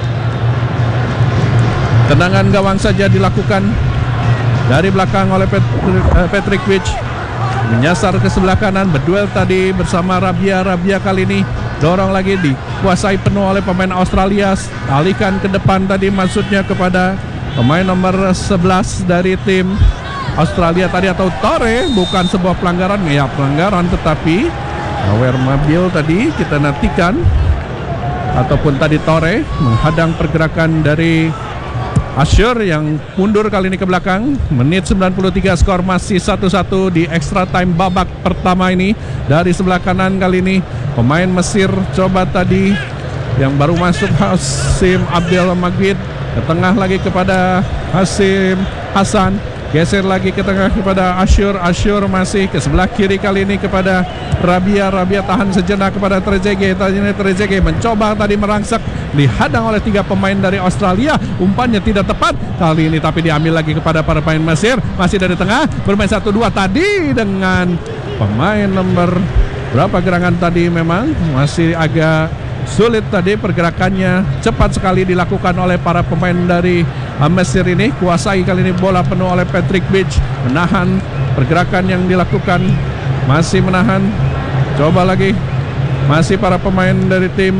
Tendangan gawang saja dilakukan dari belakang oleh Patrick Bridge, menyasar ke sebelah kanan, berduel tadi bersama Rabia. Rabia kali ini dorong lagi, dikuasai penuh oleh pemain Australia. Alihkan ke depan tadi, maksudnya kepada pemain nomor sebelas dari tim Australia tadi, atau Tore. Bukan sebuah pelanggaran, ya pelanggaran, tetapi aware mobil tadi kita nantikan, ataupun tadi Tore menghadang pergerakan dari Asher yang mundur kali ini ke belakang. Menit sembilan puluh tiga, skor masih satu satu di extra time babak pertama ini. Dari sebelah kanan kali ini pemain Mesir coba tadi yang baru masuk Hasim Abdel Magid, ke tengah lagi kepada Hasim Hasan, geser lagi ke tengah kepada Asyur. Asyur masih ke sebelah kiri kali ini kepada Rabia. Rabia tahan sejenak kepada Trezeguet. Tadi ini Trezeguet mencoba tadi merangsak, dihadang oleh tiga pemain dari Australia. Umpannya tidak tepat kali ini, tapi diambil lagi kepada para pemain Mesir. Masih dari tengah bermain satu dua tadi dengan pemain nomor berapa gerangan tadi, memang masih agak sulit tadi pergerakannya. Cepat sekali dilakukan oleh para pemain dari Mesir ini. Kuasai kali ini bola penuh oleh Patrick Bridge, menahan pergerakan yang dilakukan, masih menahan. Coba lagi, masih para pemain dari tim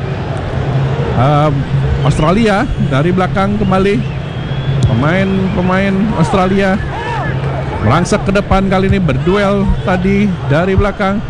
uh, Australia dari belakang kembali. Pemain-pemain Australia merangsak ke depan kali ini, berduel tadi dari belakang.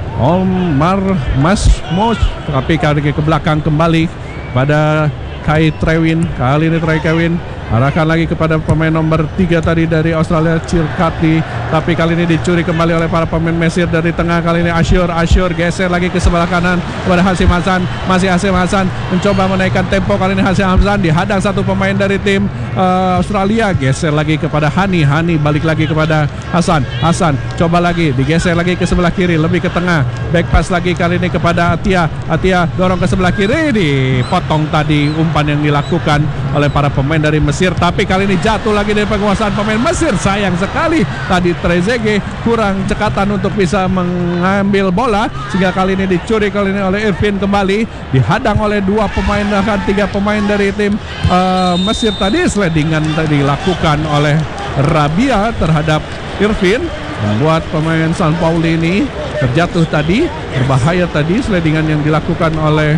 Omar Masmos, tapi kali ke belakang kembali pada Kai Trewin. Kali ini Trey Kevin arahkan lagi kepada pemain nomor tiga tadi dari Australia, Cirkati, tapi kali ini dicuri kembali oleh para pemain Mesir dari tengah. Kali ini Asyur. Asyur geser lagi ke sebelah kanan kepada Hasim Hasan. Masih Hasim Hasan mencoba menaikkan tempo. Kali ini Hasim Hasan dihadang satu pemain dari tim uh, Australia. Geser lagi kepada Hani. Hani balik lagi kepada Hasan. Hasan coba lagi, digeser lagi ke sebelah kiri, lebih ke tengah. Back pass lagi kali ini kepada Atia. Atia dorong ke sebelah kiri, dipotong tadi umpan yang dilakukan oleh para pemain dari Mesir. Tapi kali ini jatuh lagi dari penguasaan pemain Mesir. Sayang sekali tadi Trezeguet kurang cekatan untuk bisa mengambil bola, sehingga kali ini dicuri kali ini oleh Irfin. Kembali dihadang oleh dua pemain, bahkan tiga pemain dari tim uh, Mesir tadi. Slidingan tadi dilakukan oleh Rabia terhadap Irfin, membuat pemain San Pauli ini terjatuh tadi. Berbahaya tadi slidingan yang dilakukan oleh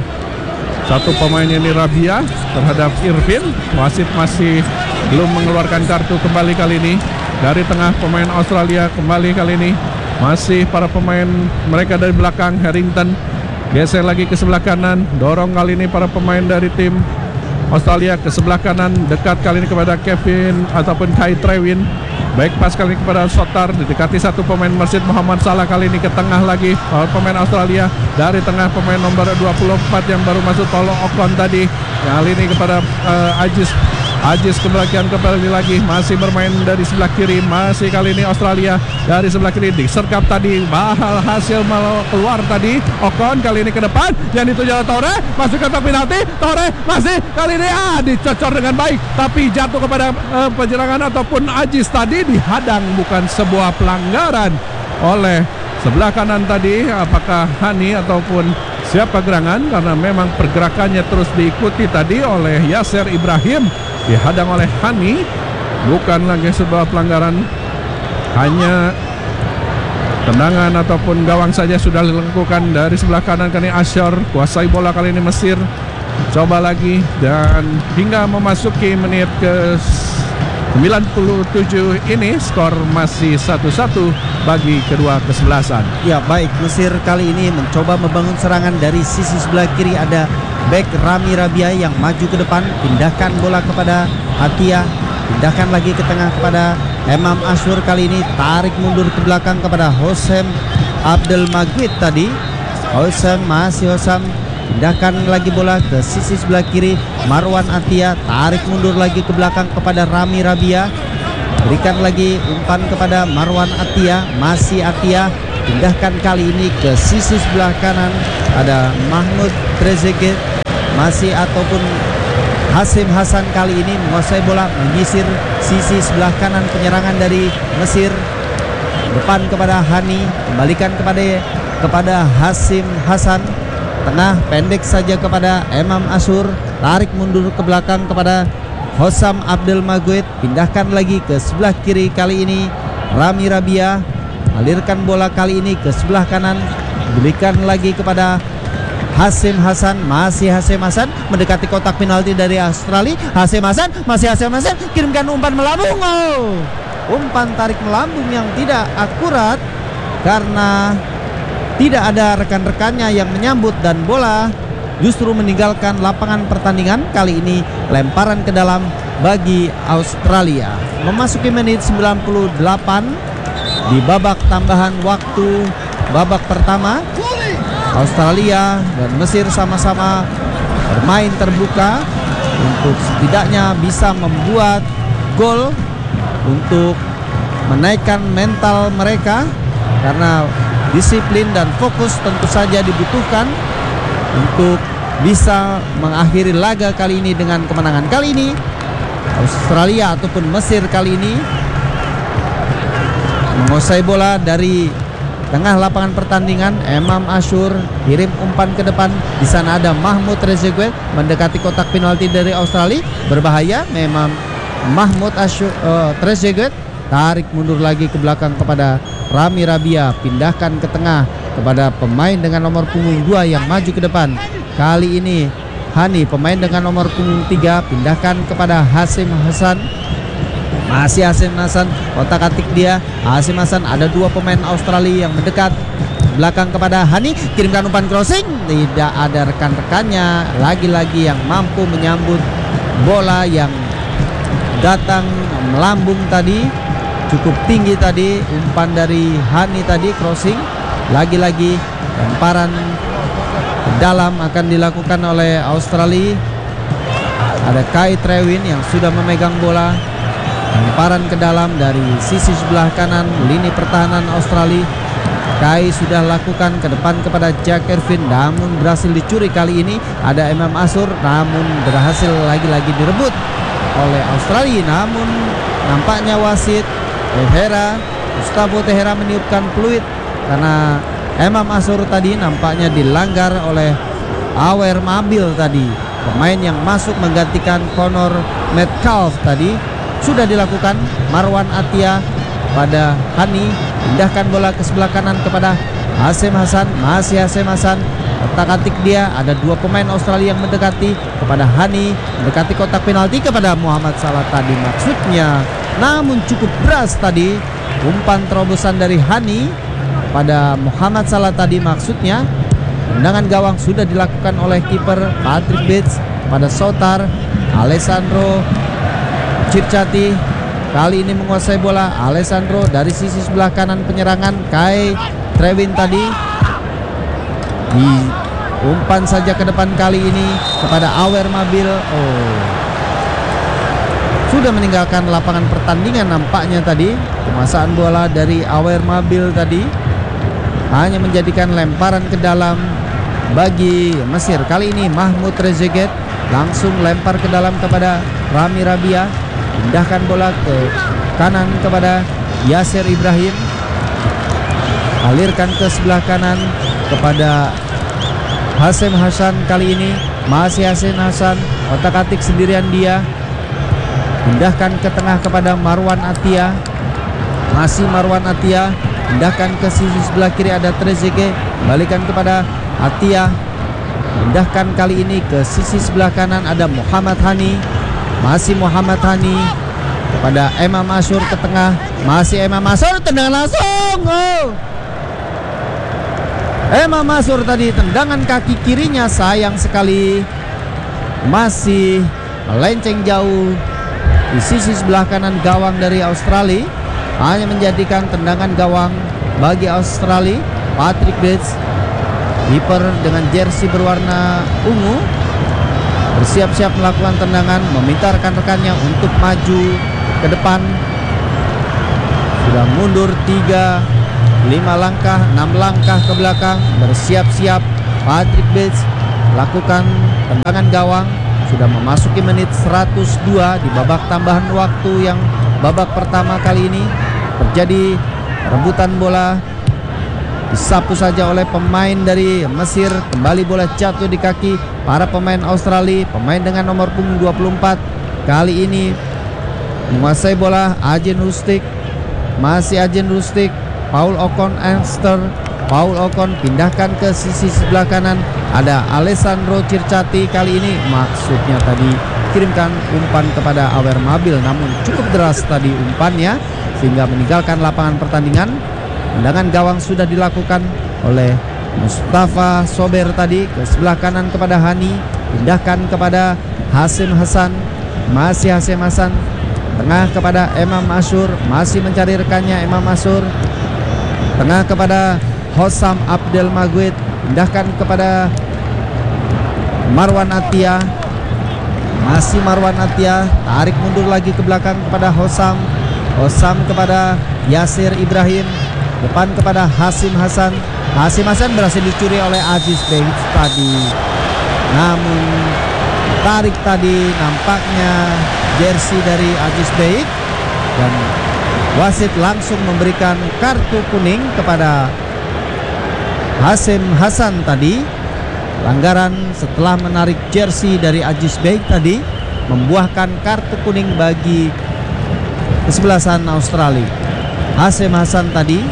satu pemain ini, Rabia, terhadap Irfin. Wasit masih belum mengeluarkan kartu kembali kali ini. Dari tengah pemain Australia kembali kali ini, masih para pemain mereka dari belakang. Harrington geser lagi ke sebelah kanan, dorong kali ini para pemain dari tim Australia ke sebelah kanan, dekat kali ini kepada Kevin ataupun Kai Trewin. Baik pas kali ini kepada Sotar, didekati satu pemain Mesir, Muhammad Salah. Kali ini ke tengah lagi pemain Australia. Dari tengah pemain nomor dua puluh empat yang baru masuk, Tolo Okon tadi. Kali ini kepada uh, Ajis. Ajis kembalikan kembali lagi, masih bermain dari sebelah kiri. Masih kali ini Australia dari sebelah kiri, disergap tadi, bahal hasil malah keluar tadi. Okon kali ini ke depan, yang dituju oleh Tore, masuk ke penalti. Tore masih kali ini ah dicocor dengan baik, tapi jatuh kepada uh, penyerangan ataupun Ajis tadi, dihadang, bukan sebuah pelanggaran oleh sebelah kanan tadi. Apakah Hani ataupun siapa gerangan, karena memang pergerakannya terus diikuti tadi oleh Yasser Ibrahim, dihadang oleh Hani. Bukan lagi sebuah pelanggaran, hanya tendangan ataupun gawang saja sudah dilakukan. Dari sebelah kanan kali ini Asyar kuasai bola kali ini Mesir. Coba lagi, dan hingga memasuki menit ke sembilan puluh tujuh ini skor masih satu satu bagi kedua kesebelasan. Ya baik, Mesir kali ini mencoba membangun serangan dari sisi sebelah kiri. Ada back Rami Rabia yang maju ke depan, pindahkan bola kepada Atia, pindahkan lagi ke tengah kepada Imam Ashur. Kali ini tarik mundur ke belakang kepada Hosam Abdul Magwid tadi. Hosam masih Hosam, pindahkan lagi bola ke sisi sebelah kiri. Marwan Atia tarik mundur lagi ke belakang kepada Rami Rabia, berikan lagi umpan kepada Marwan Atia, masih Atia, pindahkan kali ini ke sisi sebelah kanan. Ada Mahmud Trezeguet masih ataupun Hasim Hasan kali ini menguasai bola, menyisir sisi sebelah kanan penyerangan dari Mesir. Depan kepada Hani, kembalikan kepada kepada Hasim Hasan. Tengah pendek saja kepada Imam Ashur, tarik mundur ke belakang kepada Hosam Abdul Magwid, pindahkan lagi ke sebelah kiri. Kali ini Rami Rabia, alirkan bola kali ini ke sebelah kanan, berikan lagi kepada Hasim Hasan, masih Hasim Hasan, mendekati kotak penalti dari Australia. Hasim Hasan, masih Hasim Hasan, kirimkan umpan melambung. Oh, umpan tarik melambung yang tidak akurat karena tidak ada rekan-rekannya yang menyambut dan bola justru meninggalkan lapangan pertandingan. Kali ini lemparan ke dalam bagi Australia. Memasuki menit sembilan puluh delapan di babak tambahan waktu babak pertama. Australia dan Mesir sama-sama bermain terbuka untuk setidaknya bisa membuat gol untuk menaikkan mental mereka, karena disiplin dan fokus tentu saja dibutuhkan untuk bisa mengakhiri laga kali ini dengan kemenangan. Kali ini Australia ataupun Mesir kali ini menguasai bola dari tengah lapangan pertandingan. Imam Ashur kirim umpan ke depan. Di sana ada Mahmud Trezeguet mendekati kotak penalti dari Australia. Berbahaya memang Mahmud Ashur, uh, Trezeguet tarik mundur lagi ke belakang kepada Rami Rabia, pindahkan ke tengah kepada pemain dengan nomor punggung dua yang maju ke depan. Kali ini Hani, pemain dengan nomor punggung tiga, pindahkan kepada Hasim Hasan. Masih Hasim Hasan, otak-atik dia. Hasim Hasan, ada dua pemain Australia yang mendekat belakang kepada Hani, kirimkan umpan crossing. Tidak ada rekan-rekannya lagi-lagi yang mampu menyambut bola yang datang melambung tadi. Cukup tinggi tadi umpan dari Hani tadi, crossing. Lagi-lagi lemparan ke dalam akan dilakukan oleh Australia. Ada Kai Trewin yang sudah memegang bola. Lemparan ke dalam dari sisi sebelah kanan lini pertahanan Australia. Kai sudah lakukan ke depan kepada Jack Ervin, namun berhasil dicuri kali ini. Ada Imam Ashur, namun berhasil lagi-lagi direbut oleh Australia. Namun nampaknya wasit Tehera, Gustavo Tehera meniupkan peluit karena Imam Ashur tadi nampaknya dilanggar oleh Awer Mabil tadi, pemain yang masuk menggantikan Connor Metcalf tadi. Sudah dilakukan. Marwan Atia pada Hani, pindahkan bola ke sebelah kanan kepada Hasim Hasan, masih Hasim Hasan, otak-atik dia. Ada dua pemain Australia yang mendekati kepada Hani, mendekati kotak penalti kepada Muhammad Salah tadi maksudnya, namun cukup beras tadi umpan terobosan dari Hani pada Muhammad Salah tadi maksudnya. Tendangan gawang sudah dilakukan oleh kiper Patrick Bates pada Sotar. Alessandro Circati kali ini menguasai bola. Alessandro dari sisi sebelah kanan penyerangan. Kai Trewin tadi di umpan saja ke depan kali ini kepada Awer Mabil. Oh, sudah meninggalkan lapangan pertandingan nampaknya tadi. Penguasaan bola dari Awer Mabil tadi hanya menjadikan lemparan ke dalam bagi Mesir. Kali ini Mahmud Trezeguet langsung lempar ke dalam kepada Rami Rabia, pindahkan bola ke kanan kepada Yasir Ibrahim, alirkan ke sebelah kanan kepada Hasim Hasan. Kali ini masih Hasim Hasan, otak-atik sendirian dia, pindahkan ke tengah kepada Marwan Atia, masih Marwan Atia, pindahkan ke sisi sebelah kiri ada Trezeguet, balikan kepada Atia, pindahkan kali ini ke sisi sebelah kanan ada Muhammad Hani, masih Muhammad Hani, kepada Imam Ashur ke tengah, masih Imam Ashur, tendangan langsung. Oh. Imam Ashur tadi tendangan kaki kirinya sayang sekali masih melenceng jauh di sisi sebelah kanan gawang dari Australia, hanya menjadikan tendangan gawang bagi Australia. Patrick Bates, kiper dengan jersey berwarna ungu, bersiap-siap melakukan tendangan, meminta rekan-rekannya untuk maju ke depan. Sudah mundur tiga, lima langkah, enam langkah ke belakang, bersiap-siap. Patrick Bates lakukan tendangan gawang. Sudah memasuki menit seratus dua di babak tambahan waktu yang babak pertama kali ini. Terjadi rebutan bola, disapu saja oleh pemain dari Mesir. Kembali bola jatuh di kaki para pemain Australia. Pemain dengan nomor punggung dua puluh empat kali ini menguasai bola. Ajen Rustik, masih Ajen Rustik. Paul Ocon Angster, Paul Ocon pindahkan ke sisi sebelah kanan. Ada Alessandro Circati, kali ini maksudnya tadi kirimkan umpan kepada Awer Mabil, namun cukup deras tadi umpannya sehingga meninggalkan lapangan pertandingan. Tendangan gawang sudah dilakukan oleh Mustafa Sober tadi ke sebelah kanan kepada Hani, pindahkan kepada Hasim Hasan, masih Hasim Hasan, tengah kepada Imam Ashur, masih mencari rekannya Imam Ashur, tengah kepada Hossam Abdel Maguid, pindahkan kepada Marwan Atia, masih Marwan Atia, tarik mundur lagi ke belakang kepada Hossam, Hossam kepada Yasir Ibrahim, depan kepada Hasim Hasan. Hasim Hasan berhasil dicuri oleh Aziz Bates tadi, namun tarik tadi nampaknya jersey dari Aziz Bates dan wasit langsung memberikan kartu kuning kepada Hasim Hasan tadi. Pelanggaran setelah menarik jersey dari Aziz Bates tadi membuahkan kartu kuning bagi kesebelasan Australia. Hasim Hasan tadi,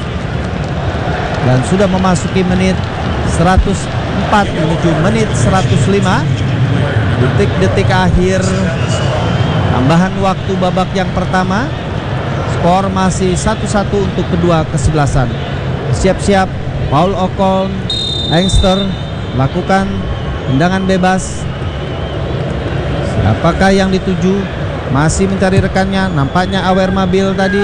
dan sudah memasuki menit seratus empat menuju menit seratus lima, detik-detik akhir tambahan waktu babak yang pertama. Skor masih satu satu untuk kedua kesebelasan. Siap-siap Paul Ocon Angster lakukan tendangan bebas. Siapakah yang dituju? Masih mencari rekannya, nampaknya Awer Mabil tadi.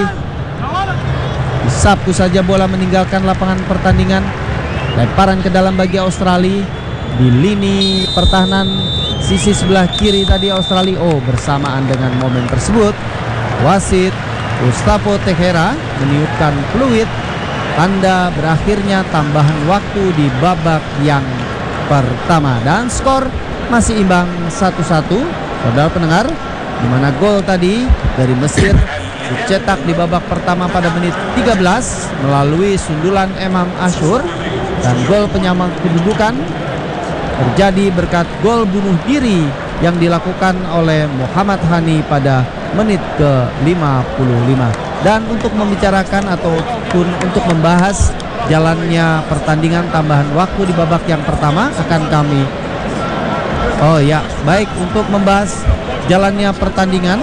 Disapu saja bola meninggalkan lapangan pertandingan. Lemparan ke dalam bagi Australia di lini pertahanan sisi sebelah kiri tadi Australia. Oh, bersamaan dengan momen tersebut wasit Gustavo Tejera meniupkan peluit tanda berakhirnya tambahan waktu di babak yang pertama, dan skor masih imbang satu satu. Saudara pendengar, di mana gol tadi dari Mesir dicetak di babak pertama pada menit tiga belas melalui sundulan Imam Ashur, dan gol penyama kedudukan terjadi berkat gol bunuh diri yang dilakukan oleh Muhammad Hani pada menit ke lima puluh lima. Dan untuk membicarakan ataupun untuk membahas jalannya pertandingan tambahan waktu di babak yang pertama akan kami Oh ya, baik, untuk membahas jalannya pertandingan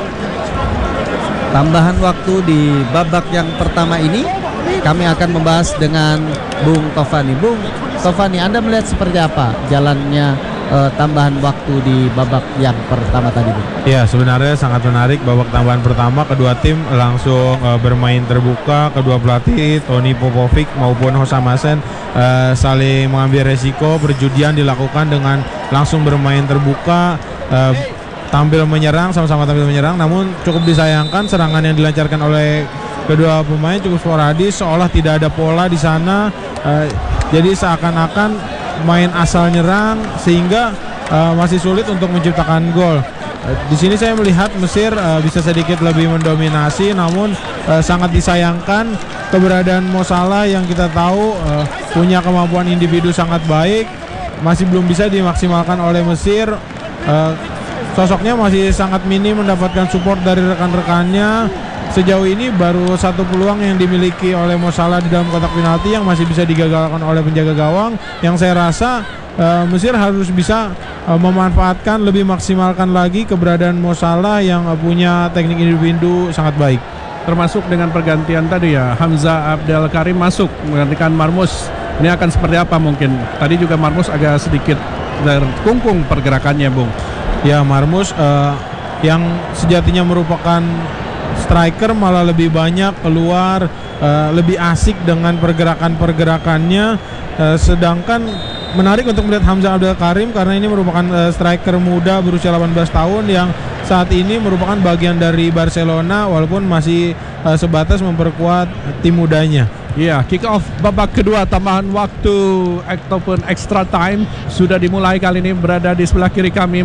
tambahan waktu di babak yang pertama ini kami akan membahas dengan Bung Tovani. Bung Tovani, Anda melihat seperti apa jalannya uh, tambahan waktu di babak yang pertama tadi, Bung? Ya, sebenarnya sangat menarik. Babak tambahan pertama kedua tim langsung uh, bermain terbuka. Kedua pelatih Tony Popovic maupun Hossam Hasan uh, saling mengambil resiko. Perjudian dilakukan dengan langsung bermain terbuka, uh, tampil menyerang, sama-sama tampil menyerang. Namun cukup disayangkan serangan yang dilancarkan oleh kedua pemain cukup sporadis, seolah tidak ada pola di sana. Uh, jadi seakan-akan main asal nyerang sehingga uh, masih sulit untuk menciptakan gol. Uh, di sini saya melihat Mesir uh, bisa sedikit lebih mendominasi, namun uh, sangat disayangkan keberadaan Mo Salah yang kita tahu uh, punya kemampuan individu sangat baik masih belum bisa dimaksimalkan oleh Mesir. Uh, sosoknya masih sangat minim mendapatkan support dari rekan-rekannya. Sejauh ini baru satu peluang yang dimiliki oleh Mo Salah di dalam kotak penalti yang masih bisa digagalkan oleh penjaga gawang, yang saya rasa uh, Mesir harus bisa uh, memanfaatkan lebih maksimalkan lagi keberadaan Mo Salah yang uh, punya teknik individu sangat baik. Termasuk dengan pergantian tadi ya, Hamzah Abdel Karim masuk menggantikan Marmus. Ini akan seperti apa mungkin? Tadi juga Marmus agak sedikit terkungkung pergerakannya, Bung. Ya, Marmus uh, yang sejatinya merupakan striker malah lebih banyak keluar, uh, lebih asik dengan pergerakan-pergerakannya. Uh, sedangkan menarik untuk melihat Hamzah Abdel Karim karena ini merupakan uh, striker muda berusia delapan belas tahun yang saat ini merupakan bagian dari Barcelona walaupun masih uh, sebatas memperkuat tim mudanya. Iya, kick off babak kedua tambahan waktu ataupun extra time sudah dimulai kali ini berada di sebelah kiri kami.